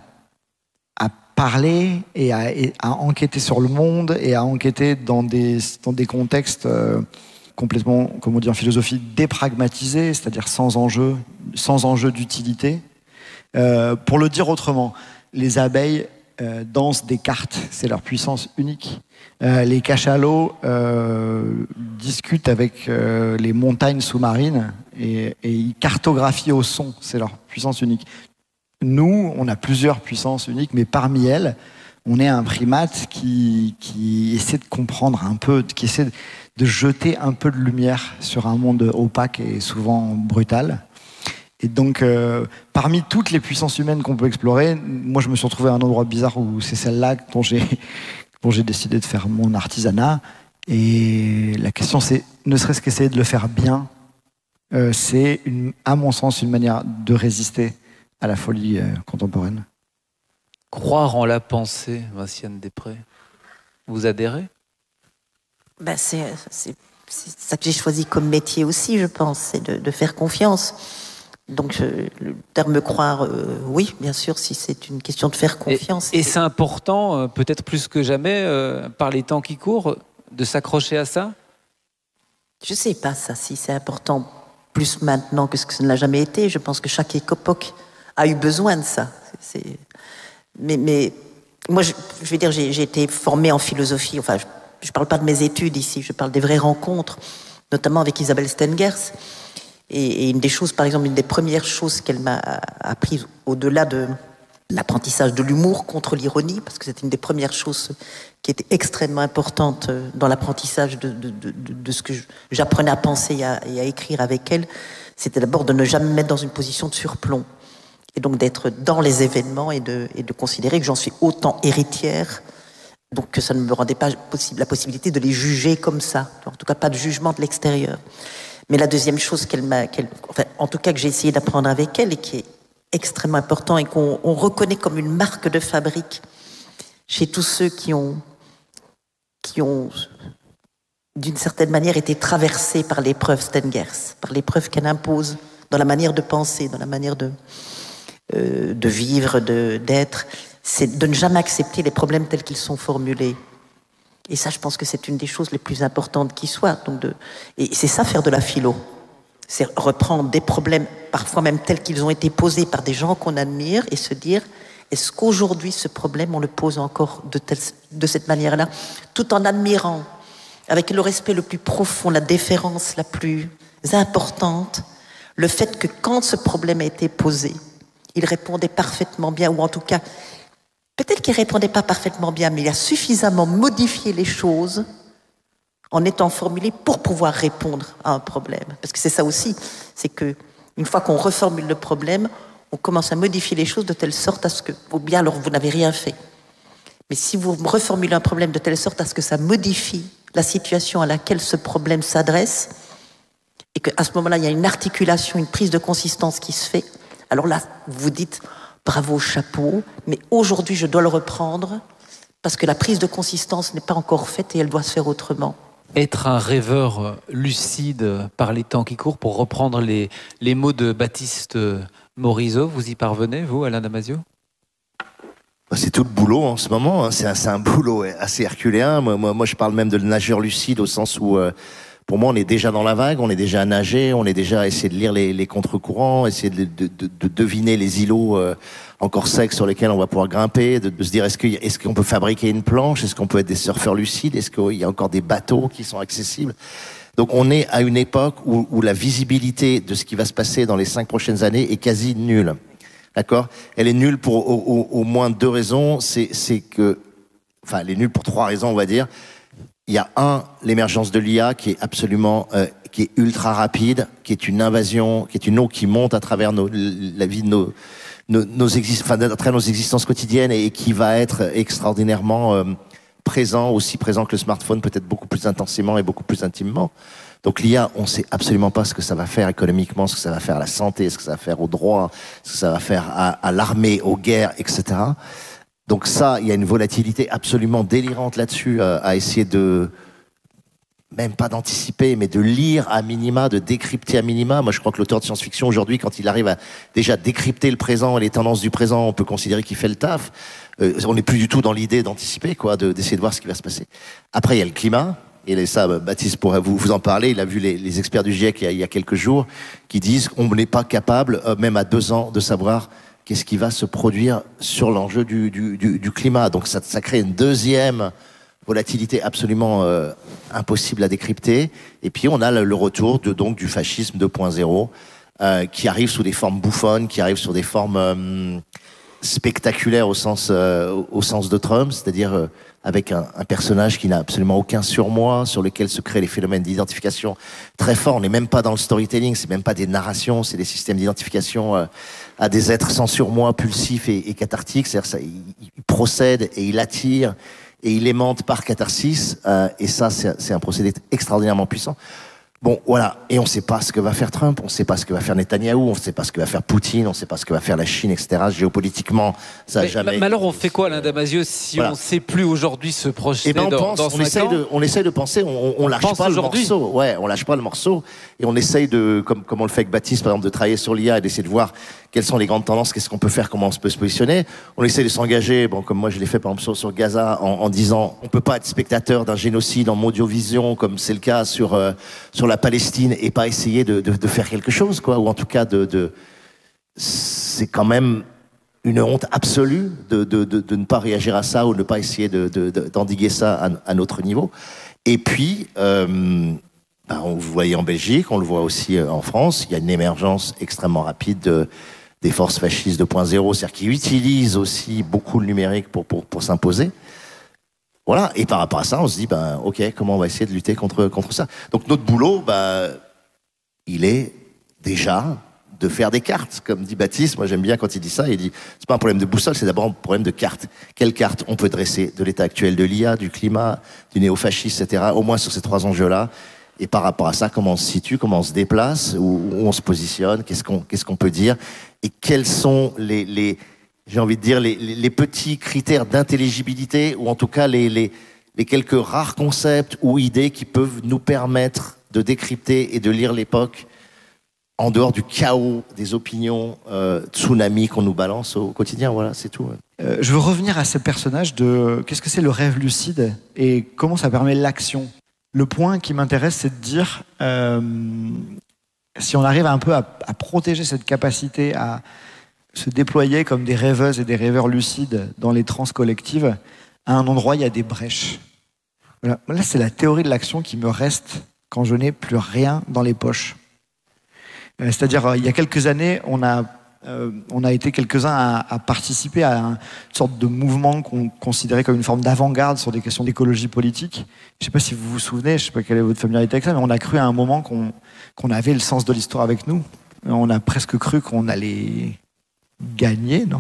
parler et à enquêter sur le monde et à enquêter dans des contextes complètement, comme on dit en philosophie, dépragmatisés, c'est-à-dire sans enjeu d'utilité. Pour le dire autrement, les abeilles dansent des cartes, c'est leur puissance unique. Les cachalots discutent avec les montagnes sous-marines et ils cartographient au son, c'est leur puissance unique. Nous, on a plusieurs puissances uniques, mais parmi elles, on est un primate qui essaie de comprendre un peu, qui essaie de jeter un peu de lumière sur un monde opaque et souvent brutal. Et donc, parmi toutes les puissances humaines qu'on peut explorer, moi je me suis retrouvé à un endroit bizarre où c'est celle-là dont j'ai décidé de faire mon artisanat. Et la question c'est, ne serait-ce qu'essayer de le faire bien, c'est à mon sens une manière de résister à la folie contemporaine. Croire en la pensée, Vinciane Després, vous adhérez ? C'est ça que j'ai choisi comme métier aussi, je pense, c'est de faire confiance. Donc le terme croire, oui, bien sûr, si c'est une question de faire confiance. Et c'est important, peut-être plus que jamais, par les temps qui courent, de s'accrocher à ça ? Je ne sais pas ça, si c'est important plus maintenant que ce que ça ne l'a jamais été. Je pense que chaque époque a eu besoin de ça. Mais moi, je vais dire, j'ai été formée en philosophie. Enfin, je ne parle pas de mes études ici, je parle des vraies rencontres, notamment avec Isabelle Stengers. Et une des choses, par exemple, une des premières choses qu'elle m'a apprises au-delà de l'apprentissage de l'humour contre l'ironie, parce que c'était une des premières choses qui était extrêmement importante dans l'apprentissage de ce que j'apprenais à penser et à écrire avec elle, c'était d'abord de ne jamais me mettre dans une position de surplomb. Et donc d'être dans les événements et de considérer que j'en suis autant héritière, donc que ça ne me rendait pas la possibilité de les juger comme ça. En tout cas, pas de jugement de l'extérieur. Mais la deuxième chose en tout cas que j'ai essayé d'apprendre avec elle et qui est extrêmement important et qu'on reconnaît comme une marque de fabrique chez tous ceux qui ont d'une certaine manière été traversés par l'épreuve Stengers, par l'épreuve qu'elle impose dans la manière de penser, dans la manière de vivre, d'être, c'est de ne jamais accepter les problèmes tels qu'ils sont formulés. Et ça, je pense que c'est une des choses les plus importantes qui soit. Et c'est ça, faire de la philo. C'est reprendre des problèmes, parfois même tels qu'ils ont été posés par des gens qu'on admire, et se dire, est-ce qu'aujourd'hui, ce problème, on le pose encore de cette manière-là, tout en admirant, avec le respect le plus profond, la déférence la plus importante, le fait que quand ce problème a été posé, il répondait parfaitement bien, ou en tout cas, peut-être qu'il ne répondait pas parfaitement bien, mais il a suffisamment modifié les choses en étant formulé pour pouvoir répondre à un problème. Parce que c'est ça aussi, c'est que une fois qu'on reformule le problème, on commence à modifier les choses de telle sorte à ce que, ou bien alors vous n'avez rien fait. Mais si vous reformulez un problème de telle sorte à ce que ça modifie la situation à laquelle ce problème s'adresse, et qu'à ce moment-là, il y a une articulation, une prise de consistance qui se fait, alors là, vous dites bravo, chapeau, mais aujourd'hui, je dois le reprendre parce que la prise de consistance n'est pas encore faite et elle doit se faire autrement. Être un rêveur lucide par les temps qui courent, pour reprendre les mots de Baptiste Morisot, vous y parvenez, vous, Alain Damasio? C'est tout le boulot en ce moment, hein. C'est un boulot assez herculéen. Moi, je parle même de nageur lucide au sens où, pour moi, on est déjà dans la vague, on est déjà à nager, on est déjà à essayer de lire les contre-courants, essayer de deviner les îlots encore secs sur lesquels on va pouvoir grimper, de se dire est-ce qu'on peut fabriquer une planche, est-ce qu'on peut être des surfeurs lucides, est-ce qu'il y a encore des bateaux qui sont accessibles. Donc on est à une époque où la visibilité de ce qui va se passer dans les 5 prochaines années est quasi nulle. D'accord ? Elle est nulle pour au moins 2 raisons. C'est que, enfin, elle est nulle pour 3 raisons, on va dire. Il y a l'émergence de l'IA qui est absolument, qui est ultra rapide, qui est une invasion, qui est une eau qui monte à travers la vie de à travers nos existences quotidiennes et qui va être extraordinairement présent, aussi présent que le smartphone, peut-être beaucoup plus intensément et beaucoup plus intimement. Donc l'IA, on sait absolument pas ce que ça va faire économiquement, ce que ça va faire à la santé, ce que ça va faire au droit, ce que ça va faire à l'armée, aux guerres, etc. Donc ça, il y a une volatilité absolument délirante là-dessus, à essayer de, même pas d'anticiper, mais de lire à minima, de décrypter à minima. Moi, je crois que l'auteur de science-fiction, aujourd'hui, quand il arrive à déjà décrypter le présent et les tendances du présent, on peut considérer qu'il fait le taf. On n'est plus du tout dans l'idée d'anticiper, quoi, d'essayer de voir ce qui va se passer. Après, il y a le climat. Et ça, Baptiste pourrait vous en parler. Il a vu les experts du GIEC il y a quelques jours qui disent qu'on n'est pas capable, même à 2 ans, de savoir qu'est-ce qui va se produire sur l'enjeu du climat. Donc ça crée une deuxième volatilité absolument impossible à décrypter. Et puis on a le retour du fascisme 2.0 qui arrive sous des formes bouffonnes, qui arrive sur des formes spectaculaires au sens de Trump, c'est-à-dire avec un personnage qui n'a absolument aucun surmoi, sur lequel se créent les phénomènes d'identification très forts. On n'est même pas dans le storytelling, c'est même pas des narrations, c'est des systèmes d'identification à des êtres sans surmoi, pulsifs et cathartiques. C'est-à-dire il procède et il attire et il aimante par catharsis. Et ça, c'est un procédé extraordinairement puissant. Bon, voilà. Et on ne sait pas ce que va faire Trump, on ne sait pas ce que va faire Netanyahou, on ne sait pas ce que va faire Poutine, on ne sait pas ce que va faire la Chine, etc. Géopolitiquement, ça n'a jamais... Mais alors, on fait quoi, Alain Damasio, si on ne sait plus aujourd'hui se projeter dans 5 ans? On essaye de penser, on lâche pas le morceau. Ouais, on lâche pas le morceau. Et on essaye comme on le fait avec Baptiste, par exemple, de travailler sur l'IA et d'essayer de voir quelles sont les grandes tendances, qu'est-ce qu'on peut faire, comment on peut se positionner. On essaie de s'engager, comme moi je l'ai fait par exemple sur Gaza, en disant on peut pas être spectateur d'un génocide en Mondiovision, comme c'est le cas sur la Palestine, et pas essayer de faire quelque chose, quoi. Ou en tout cas c'est quand même une honte absolue de ne pas réagir à ça ou de ne pas essayer d'endiguer ça à notre niveau. Et puis on le voyait en Belgique, on le voit aussi en France, il y a une émergence extrêmement rapide des forces fascistes 2.0, c'est-à-dire qui utilisent aussi beaucoup le numérique pour s'imposer. Voilà. Et par rapport à ça, on se dit, ok, comment on va essayer de lutter contre ça? Donc notre boulot, il est déjà de faire des cartes, comme dit Baptiste. Moi, j'aime bien quand il dit ça. Il dit, c'est pas un problème de boussole, c'est d'abord un problème de cartes. Quelles cartes on peut dresser de l'état actuel de l'IA, du climat, du néofascisme, etc. Au moins sur ces 3 enjeux-là. Et par rapport à ça, comment on se situe, comment on se déplace, où on se positionne, qu'est-ce qu'on peut dire, et quels sont j'ai envie de dire, les petits critères d'intelligibilité, ou en tout cas les quelques rares concepts ou idées qui peuvent nous permettre de décrypter et de lire l'époque en dehors du chaos des opinions, tsunami qu'on nous balance au quotidien. Voilà, c'est tout. Je veux revenir à ce personnage de qu'est-ce que c'est le rêve lucide et comment ça permet l'action. Le point qui m'intéresse, c'est de dire si on arrive un peu à protéger cette capacité à se déployer comme des rêveuses et des rêveurs lucides dans les trans collectives, à un endroit, il y a des brèches. Voilà. Là, c'est la théorie de l'action qui me reste quand je n'ai plus rien dans les poches. C'est-à-dire, il y a quelques années, on a été quelques-uns à participer à une sorte de mouvement qu'on considérait comme une forme d'avant-garde sur des questions d'écologie politique. Je ne sais pas si vous vous souvenez, je ne sais pas quelle est votre familiarité avec ça, mais on a cru à un moment qu'on avait le sens de l'histoire avec nous. On a presque cru qu'on allait gagner, non ?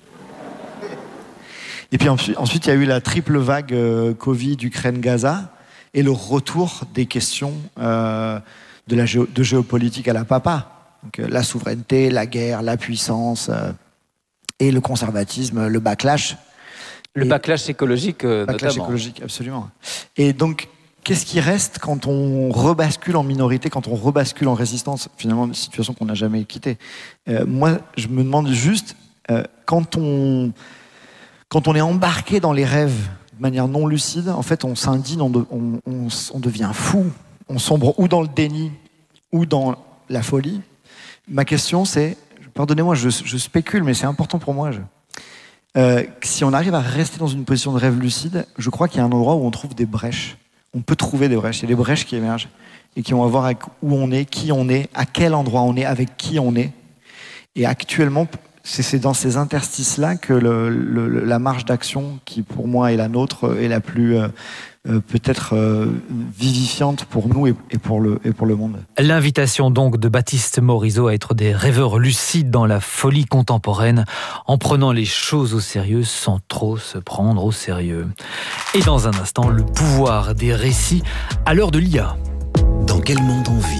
Et puis ensuite, il y a eu la triple vague Covid, Ukraine, Gaza, et le retour des questions de géopolitique à la papa. Donc, la souveraineté, la guerre, la puissance, et le conservatisme, le backlash. Le backlash écologique, backlash notamment. Écologique, absolument. Et donc, qu'est-ce qui reste quand on rebascule en minorité, quand on rebascule en résistance, finalement, une situation qu'on n'a jamais quittée. Moi, je me demande juste, quand on est embarqué dans les rêves de manière non lucide, en fait, on s'indigne, on devient fou, on sombre ou dans le déni ou dans la folie. Ma question, c'est, pardonnez-moi, je spécule, mais c'est important pour moi. Si on arrive à rester dans une position de rêve lucide, je crois qu'il y a un endroit où on trouve des brèches. On peut trouver des brèches. Il y a des brèches qui émergent et qui ont à voir avec où on est, qui on est, à quel endroit on est, avec qui on est. Et actuellement, c'est dans ces interstices-là que la marge d'action, qui pour moi est la nôtre, est la plus peut-être vivifiante pour nous et pour le monde. L'invitation donc de Baptiste Morisot à être des rêveurs lucides dans la folie contemporaine, en prenant les choses au sérieux sans trop se prendre au sérieux. Et dans un instant, le pouvoir des récits à l'heure de l'IA. Dans quel monde on vit ?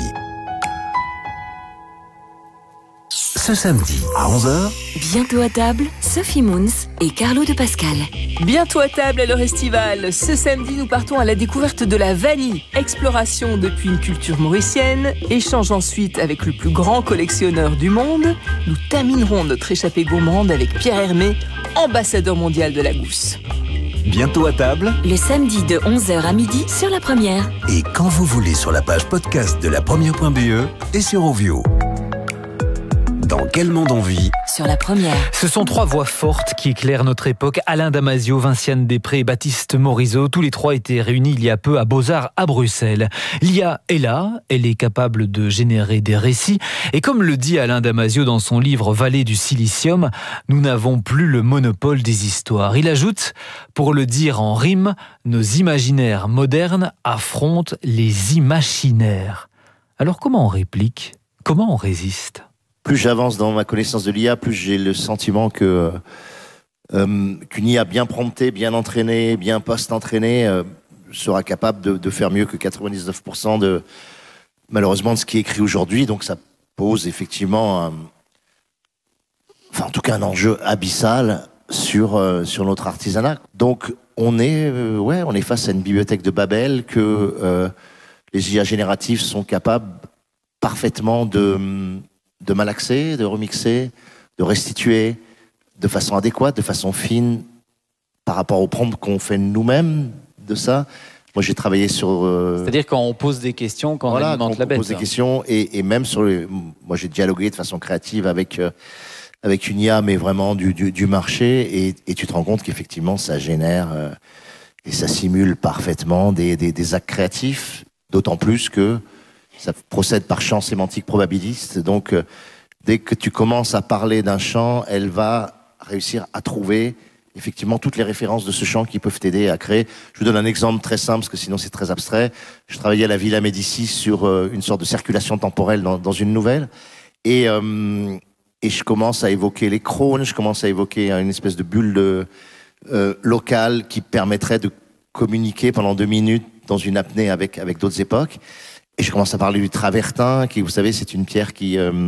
Ce samedi, à 11h, Bientôt à table, Sophie Moons et Carlo de Pascal. Bientôt à table à l'heure estivale. Ce samedi, nous partons à la découverte de la vanille. Exploration depuis une culture mauricienne. Échange ensuite avec le plus grand collectionneur du monde. Nous terminerons notre échappée gourmande avec Pierre Hermé, ambassadeur mondial de la gousse. Bientôt à table. Le samedi de 11h à midi sur La Première. Et quand vous voulez sur la page podcast de lapremière.be et sur Ovio. Dans quel monde on vit ? Sur La Première. Ce sont trois voix fortes qui éclairent notre époque. Alain Damasio, Vinciane Després et Baptiste Morisot. Tous les trois étaient réunis il y a peu à Beaux-Arts à Bruxelles. L'IA est là, elle est capable de générer des récits. Et comme le dit Alain Damasio dans son livre Vallée du Silicium, nous n'avons plus le monopole des histoires. Il ajoute, pour le dire en rime, nos imaginaires modernes affrontent les imaginaires. Alors comment on réplique ? Comment on résiste ? Plus j'avance dans ma connaissance de l'IA, plus j'ai le sentiment qu'une IA bien promptée, bien entraînée, bien post-entraînée sera capable de faire mieux que 99% malheureusement de ce qui est écrit aujourd'hui. Donc ça pose effectivement en tout cas un enjeu abyssal sur notre artisanat. Donc on est face à une bibliothèque de Babel que les IA génératives sont capables parfaitement de malaxer, de remixer, de restituer de façon adéquate, de façon fine, par rapport au prompt qu'on fait nous-mêmes de ça. Moi, j'ai travaillé sur... C'est-à-dire quand on pose des questions, quand on alimente la bête. On pose des questions, et même sur... Moi, j'ai dialogué de façon créative avec une IA, mais vraiment du marché, et tu te rends compte qu'effectivement, ça génère et ça simule parfaitement des actes créatifs, d'autant plus que ça procède par champ sémantique probabiliste. Donc, dès que tu commences à parler d'un champ, elle va réussir à trouver effectivement toutes les références de ce champ qui peuvent t'aider à créer. Je vous donne un exemple très simple, parce que sinon c'est très abstrait. Je travaillais à la Villa Médicis sur une sorte de circulation temporelle dans une nouvelle. Et je commence à évoquer les crônes, je commence à évoquer une espèce de bulle locale qui permettrait de communiquer pendant 2 minutes dans une apnée avec d'autres époques. Et je commence à parler du travertin, qui, vous savez, c'est une pierre qui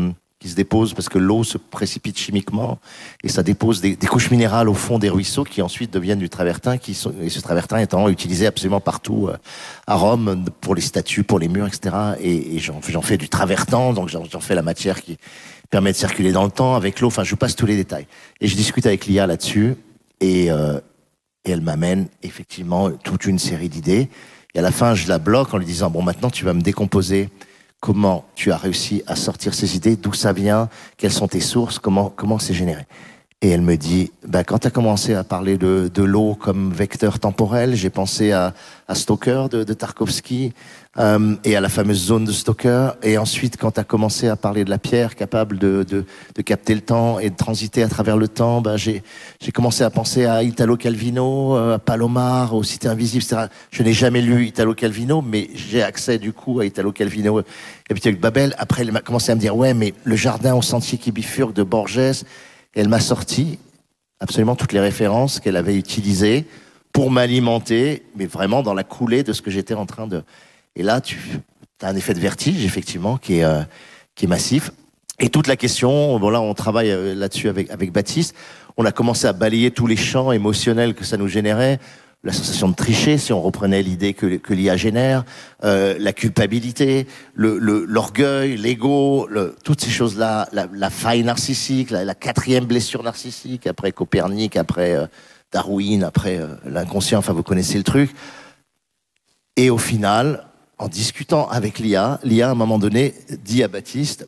qui se déposent parce que l'eau se précipite chimiquement et ça dépose des couches minérales au fond des ruisseaux qui ensuite deviennent du travertin, et ce travertin étant utilisé absolument partout à Rome pour les statues, pour les murs, etc. Et j'en fais du travertin, donc j'en fais la matière qui permet de circuler dans le temps avec l'eau. Enfin, je vous passe tous les détails. Et je discute avec Lia là-dessus et elle m'amène effectivement toute une série d'idées. Et à la fin, je la bloque en lui disant, bon, maintenant, tu vas me décomposer comment tu as réussi à sortir ces idées, d'où ça vient, quelles sont tes sources, comment c'est généré. Et elle me dit, quand tu as commencé à parler de l'eau comme vecteur temporel, j'ai pensé à Stoker de Tarkovsky et à la fameuse zone de Stoker. Et ensuite, quand tu as commencé à parler de la pierre capable de capter le temps et de transiter à travers le temps, j'ai commencé à penser à Italo Calvino, à Palomar, aux Cités Invisibles, etc. Je n'ai jamais lu Italo Calvino, mais j'ai accès du coup à Italo Calvino et puis avec Babel. Après, elle m'a commencé à me dire, ouais, mais le jardin au sentier qui bifurque de Borges. Et elle m'a sorti absolument toutes les références qu'elle avait utilisées pour m'alimenter, mais vraiment dans la coulée de ce que j'étais en train de... Et là, tu as un effet de vertige, effectivement, qui est massif. Et toute la question, bon là, on travaille là-dessus avec Baptiste. On a commencé à balayer tous les champs émotionnels que ça nous générait. La sensation de tricher, si on reprenait l'idée que l'IA génère, la culpabilité, l'orgueil, l'ego, toutes ces choses-là, la faille narcissique, la quatrième blessure narcissique, après Copernic, après Darwin, après l'inconscient, enfin vous connaissez le truc. Et au final, en discutant avec l'IA, à un moment donné dit à Baptiste,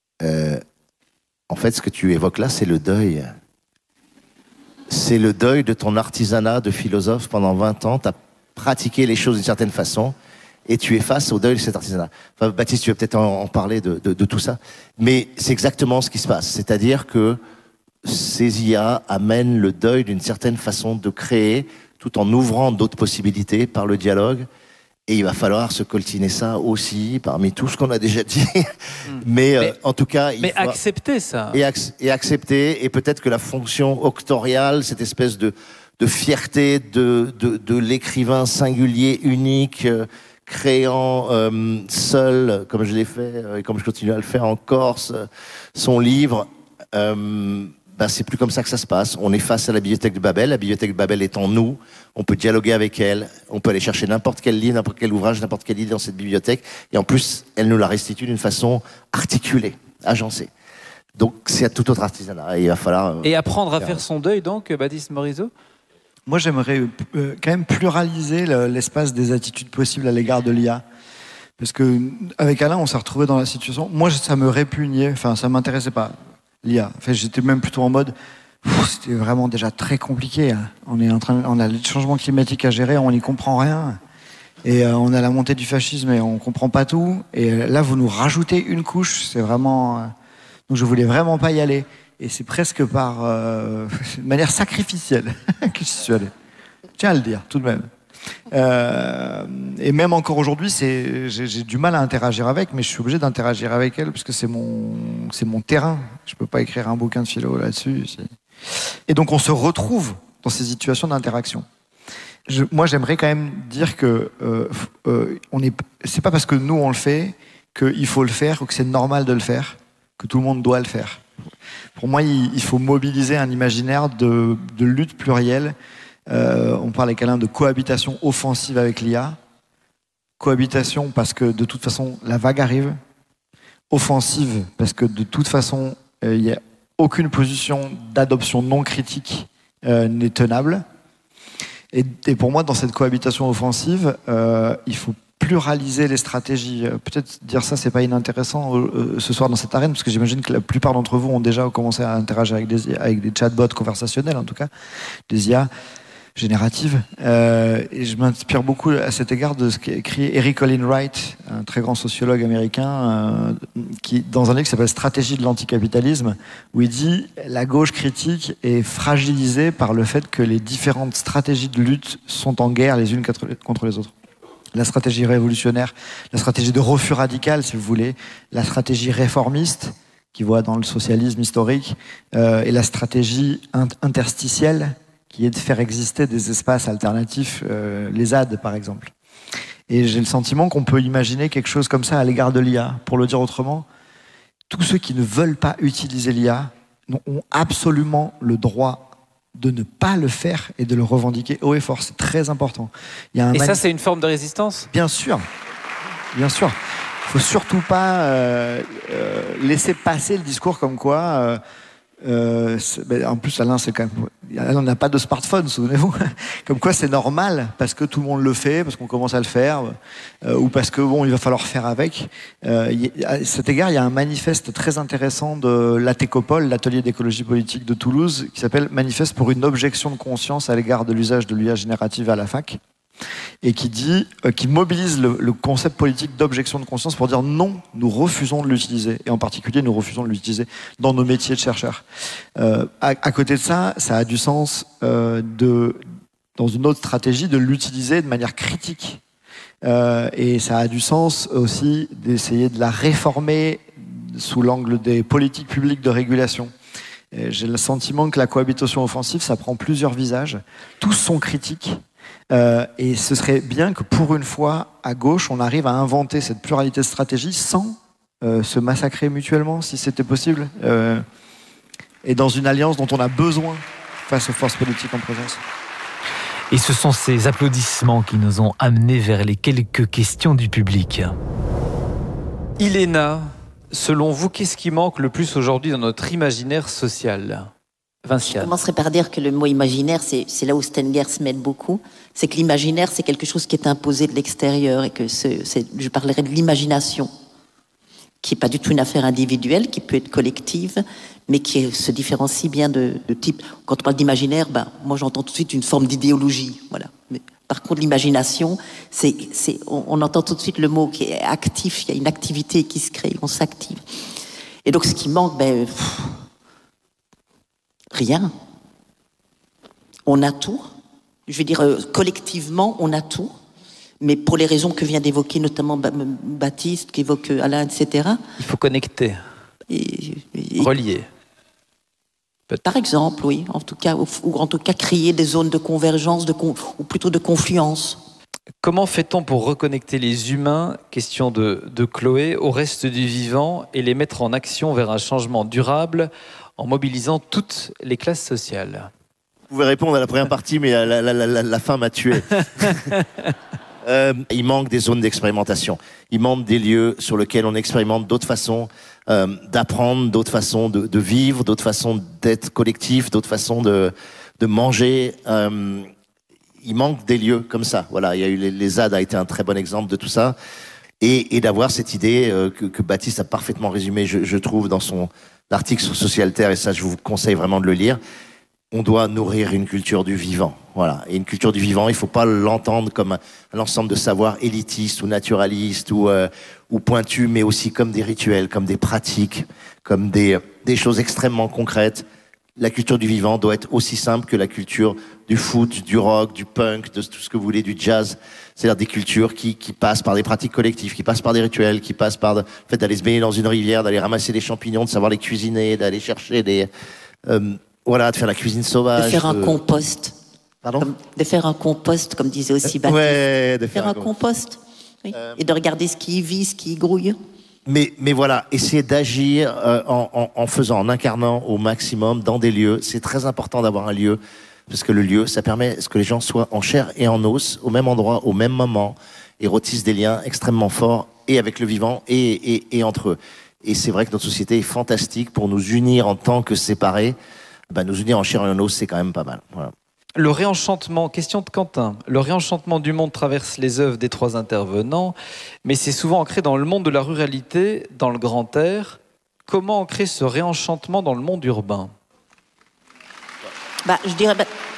en fait ce que tu évoques là, c'est le deuil. C'est le deuil de ton artisanat de philosophe pendant 20 ans. Tu as pratiqué les choses d'une certaine façon et tu es face au deuil de cet artisanat. Enfin, Baptiste, tu vas peut-être en parler de tout ça. Mais c'est exactement ce qui se passe. C'est-à-dire que ces IA amènent le deuil d'une certaine façon de créer tout en ouvrant d'autres possibilités par le dialogue. Et il va falloir se coltiner ça aussi, parmi tout ce qu'on a déjà dit. Mais en tout cas... Mais accepter ça. Et accepter, et peut-être que la fonction octoriale, cette espèce de fierté de l'écrivain singulier, unique, créant seul, comme je l'ai fait, et comme je continue à le faire en Corse, son livre... c'est plus comme ça que ça se passe. On est face à la bibliothèque de Babel. La bibliothèque de Babel est en nous. On peut dialoguer avec elle. On peut aller chercher n'importe quel livre, n'importe quel ouvrage, n'importe quelle idée dans cette bibliothèque. Et en plus, elle nous la restitue d'une façon articulée, agencée. Donc, c'est à tout autre artisanat. Et il va falloir... Et apprendre à faire son deuil, donc, Baptiste Morisot ? Moi, j'aimerais quand même pluraliser l'espace des attitudes possibles à l'égard de l'IA. Parce que avec Alain, on s'est retrouvé dans la situation... Moi, ça me répugnait. Enfin, ça m'intéressait pas. L'IA. Enfin, j'étais même plutôt en mode, c'était vraiment déjà très compliqué. Hein. On a les changements climatiques à gérer, on n'y comprend rien. Et on a la montée du fascisme et on comprend pas tout. Et là, vous nous rajoutez une couche, c'est vraiment... Donc je voulais vraiment pas y aller. Et c'est presque par de manière sacrificielle que je suis allé. Tiens à le dire, tout de même. Et même encore aujourd'hui, j'ai du mal à interagir avec, mais je suis obligé d'interagir avec elle parce que c'est mon terrain. Je peux pas écrire un bouquin de philo là-dessus. Et donc on se retrouve dans ces situations d'interaction. Moi, j'aimerais quand même dire que c'est pas parce que nous on le fait qu'il faut le faire ou que c'est normal de le faire, que tout le monde doit le faire. Pour moi, il faut mobiliser un imaginaire de lutte plurielle. On parle avec Alain de cohabitation offensive avec l'IA. Cohabitation parce que de toute façon la vague arrive. Offensive parce que de toute façon il n'y a aucune position d'adoption non critique n'est tenable. Et pour moi, dans cette cohabitation offensive, il faut pluraliser les stratégies. Peut-être dire ça, c'est pas inintéressant ce soir dans cette arène, parce que j'imagine que la plupart d'entre vous ont déjà commencé à interagir avec des chatbots conversationnels, en tout cas, des IA générative. Et je m'inspire beaucoup à cet égard de ce qu'a écrit Eric Olin Wright, un très grand sociologue américain, qui, dans un livre qui s'appelle Stratégie de l'anticapitalisme, où il dit la gauche critique est fragilisée par le fait que les différentes stratégies de lutte sont en guerre les unes contre les autres. La stratégie révolutionnaire, la stratégie de refus radical, si vous voulez, la stratégie réformiste, qui voit dans le socialisme historique, et la stratégie interstitielle, qui est de faire exister des espaces alternatifs, les ZAD par exemple. Et j'ai le sentiment qu'on peut imaginer quelque chose comme ça à l'égard de l'IA. Pour le dire autrement, tous ceux qui ne veulent pas utiliser l'IA ont absolument le droit de ne pas le faire et de le revendiquer haut et fort. C'est très important. Et ça, c'est une forme de résistance ? Bien sûr. Bien sûr. Il ne faut surtout pas laisser passer le discours comme quoi... en plus, Alain, c'est quand même... Alain n'a pas de smartphone, souvenez-vous. Comme quoi, c'est normal, parce que tout le monde le fait, parce qu'on commence à le faire, ou parce que, bon, il va falloir faire avec. À cet égard, il y a un manifeste très intéressant de l'ATECOPOL, l'atelier d'écologie politique de Toulouse, qui s'appelle « Manifeste pour une objection de conscience à l'égard de l'usage de l'IA générative à la fac ». Et qui mobilise le concept politique d'objection de conscience pour dire non, nous refusons de l'utiliser. Et en particulier, nous refusons de l'utiliser dans nos métiers de chercheurs. À côté de ça, ça a du sens dans une autre stratégie de l'utiliser de manière critique. Et ça a du sens aussi d'essayer de la réformer sous l'angle des politiques publiques de régulation. J'ai le sentiment que la cohabitation offensive, ça prend plusieurs visages. Tous sont critiques. Et ce serait bien que pour une fois, à gauche, on arrive à inventer cette pluralité de stratégies sans se massacrer mutuellement, si c'était possible, et dans une alliance dont on a besoin face aux forces politiques en présence. Et ce sont ces applaudissements qui nous ont amenés vers les quelques questions du public. Iléna, selon vous, qu'est-ce qui manque le plus aujourd'hui dans notre imaginaire social ? Vinciane. Je commencerai par dire que le mot imaginaire, c'est là où Stengers m'aide beaucoup. C'est que l'imaginaire, c'est quelque chose qui est imposé de l'extérieur et que je parlerai de l'imagination, qui n'est pas du tout une affaire individuelle, qui peut être collective, mais qui se différencie bien de type. Quand on parle d'imaginaire, moi j'entends tout de suite une forme d'idéologie. Voilà. Mais, par contre, l'imagination, on entend tout de suite le mot qui est actif, il y a une activité qui se crée, on s'active. Et donc ce qui manque, rien. On a tout. Je veux dire, collectivement, on a tout. Mais pour les raisons que vient d'évoquer notamment Baptiste, qu'évoque Alain, etc. Il faut connecter. Relier. Par exemple, oui. En tout cas, ou en tout cas, créer des zones de convergence, ou plutôt de confluence. Comment fait-on pour reconnecter les humains, question de Chloé, au reste du vivant et les mettre en action vers un changement durable en mobilisant toutes les classes sociales? Vous pouvez répondre à la première partie, mais la fin m'a tué. Il manque des zones d'expérimentation. Il manque des lieux sur lesquels on expérimente d'autres façons d'apprendre, d'autres façons de vivre, d'autres façons d'être collectif, d'autres façons de manger. Il manque des lieux comme ça. Voilà, il y a eu les ZAD a été un très bon exemple de tout ça. Et d'avoir cette idée que Baptiste a parfaitement résumée, je trouve, dans son article sur Socialterre, et ça, je vous conseille vraiment de le lire. On doit nourrir une culture du vivant. Voilà. Et une culture du vivant, il ne faut pas l'entendre comme un ensemble de savoirs élitistes ou naturalistes ou pointus, mais aussi comme des rituels, comme des pratiques, comme des choses extrêmement concrètes. La culture du vivant doit être aussi simple que la culture du foot, du rock, du punk, de tout ce que vous voulez, du jazz. C'est-à-dire des cultures qui passent par des pratiques collectives, qui passent par des rituels, qui passent par le fait d'aller se baigner dans une rivière, d'aller ramasser des champignons, de savoir les cuisiner, d'aller chercher des... voilà, de faire la cuisine sauvage. De faire un compost. Pardon ? De faire un compost, comme disait aussi Baptiste. Ouais, de faire un compost. Oui. Et de regarder ce qui vit, ce qui grouille. Mais voilà, essayer d'agir en incarnant au maximum dans des lieux. C'est très important d'avoir un lieu, parce que le lieu, ça permet que les gens soient en chair et en os, au même endroit, au même moment, et retissent des liens extrêmement forts, et avec le vivant, et entre eux. Et c'est vrai que notre société est fantastique pour nous unir en tant que séparés. Nous unir en chair et en os, c'est quand même pas mal. Voilà. Le réenchantement, question de Quentin, le réenchantement du monde traverse les œuvres des trois intervenants, mais c'est souvent ancré dans le monde de la ruralité, dans le grand air. Comment ancrer ce réenchantement dans le monde urbain ? Je dirais,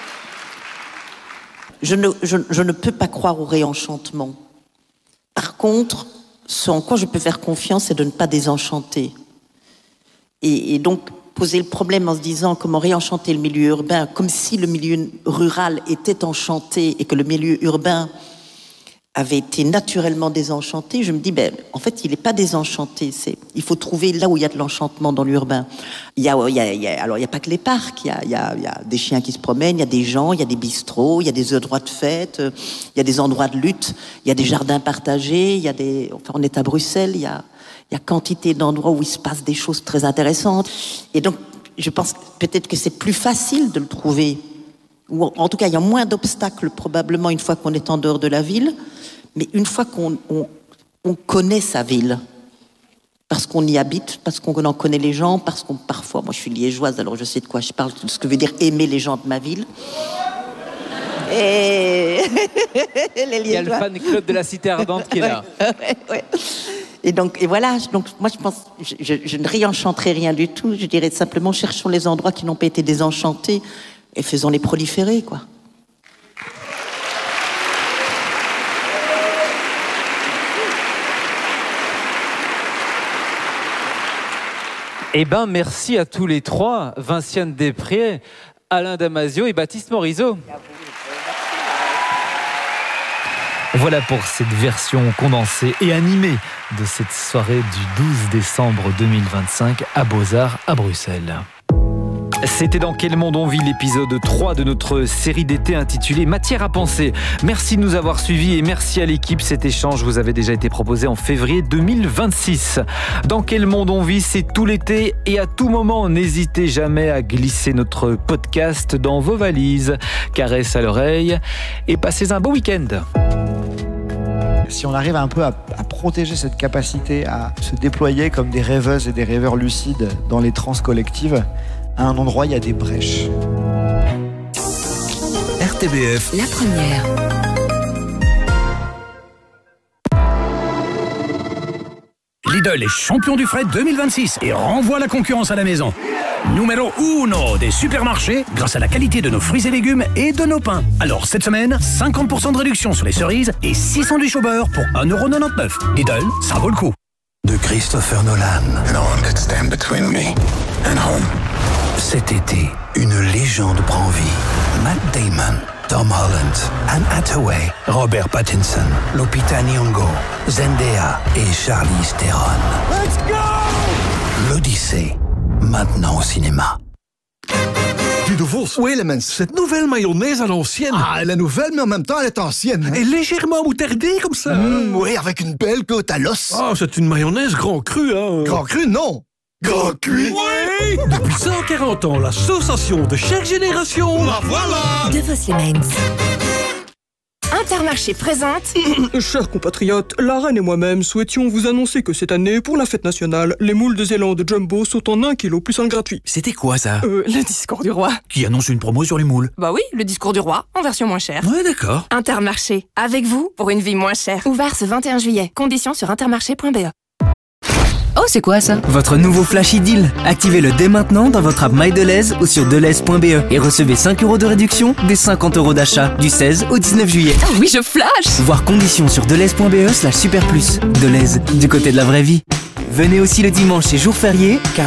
je ne peux pas croire au réenchantement. Par contre, ce en quoi je peux faire confiance, c'est de ne pas désenchanter. Et donc, poser le problème en se disant comment réenchanter le milieu urbain, comme si le milieu rural était enchanté et que le milieu urbain avait été naturellement désenchanté, je me dis, en fait, il n'est pas désenchanté. Il faut trouver là où il y a de l'enchantement dans l'urbain. Alors, il n'y a pas que les parcs. Il y a des chiens qui se promènent, il y a des gens, il y a des bistrots, il y a des endroits de fête, il y a des endroits de lutte, il y a des jardins partagés, on est à Bruxelles, il y a quantité d'endroits où il se passe des choses très intéressantes. Et donc, je pense peut-être que c'est plus facile de le trouver. Ou en tout cas, il y a moins d'obstacles probablement une fois qu'on est en dehors de la ville. Mais une fois qu'on connaît sa ville, parce qu'on y habite, parce qu'on en connaît les gens, parce qu'on parfois, moi je suis liégeoise, alors je sais de quoi je parle, de ce que veut dire aimer les gens de ma ville. Et il y a le fan club de la Cité Ardente qui est là. Ouais. Et voilà, donc moi je pense, je ne réenchanterai rien du tout, je dirais simplement cherchons les endroits qui n'ont pas été désenchantés et faisons-les proliférer, quoi. Eh ben, merci à tous les trois, Vinciane Després, Alain Damasio et Baptiste Morisot. Voilà pour cette version condensée et animée de cette soirée du 12 décembre 2025 à Beaux-Arts à Bruxelles. C'était Dans quel monde on vit, l'épisode 3 de notre série d'été intitulée Matière à penser. Merci de nous avoir suivis et merci à l'équipe. Cet échange vous avait déjà été proposé en février 2026. Dans quel monde on vit, c'est tout l'été et à tout moment, n'hésitez jamais à glisser notre podcast dans vos valises. Caresse à l'oreille et passez un beau week-end. Si on arrive un peu à protéger cette capacité à se déployer comme des rêveuses et des rêveurs lucides dans les trans collectives, à un endroit, il y a des brèches. RTBF. La première. Lidl est champion du fret 2026 et renvoie la concurrence à la maison. Numéro 1 des supermarchés grâce à la qualité de nos fruits et légumes et de nos pains. Alors cette semaine, 50% de réduction sur les cerises et 6 sandwichs au beurre pour 1,99€. Lidl, ça vaut le coup. De Christopher Nolan. No one could stand between me and home. Cet été, une légende prend vie. Matt Damon, Tom Holland, Anne Hathaway, Robert Pattinson, Lupita Nyong'o, Zendaya et Charlize Theron. Let's go! L'Odyssée, maintenant au cinéma. Guy de Vos, oui, Elements, cette nouvelle mayonnaise à l'ancienne. Ah, elle est nouvelle, mais en même temps, elle est ancienne. Et légèrement moutardée comme ça. Oui, avec une belle côte à l'os. Ah, c'est une mayonnaise grand cru, hein. Grand cru, non. Grand cuit. Oui. Depuis 140 ans, la sensation de chaque génération. La voilà. De Vos Elements. Intermarché présente. Chers compatriotes, la reine et moi-même souhaitions vous annoncer que cette année, pour la fête nationale, les moules de Zélande Jumbo sont en 1 kg plus 1 gratuit. C'était quoi ça? Le discours du roi. Qui annonce une promo sur les moules? Bah oui, le discours du roi, en version moins chère. Ouais, d'accord. Intermarché, avec vous pour une vie moins chère. Ouvert ce 21 juillet. Conditions sur intermarché.be. Oh, c'est quoi ça? Votre nouveau Flash Deal. Activez-le dès maintenant dans votre app MyDeleuze ou sur deleuze.be et recevez 5 € de réduction des 50 € d'achat du 16 au 19 juillet. Oh oui, je flash! Voir conditions sur deleuze.be/super plus. Deleuze, du côté de la vraie vie. Venez aussi le dimanche et jour férié, car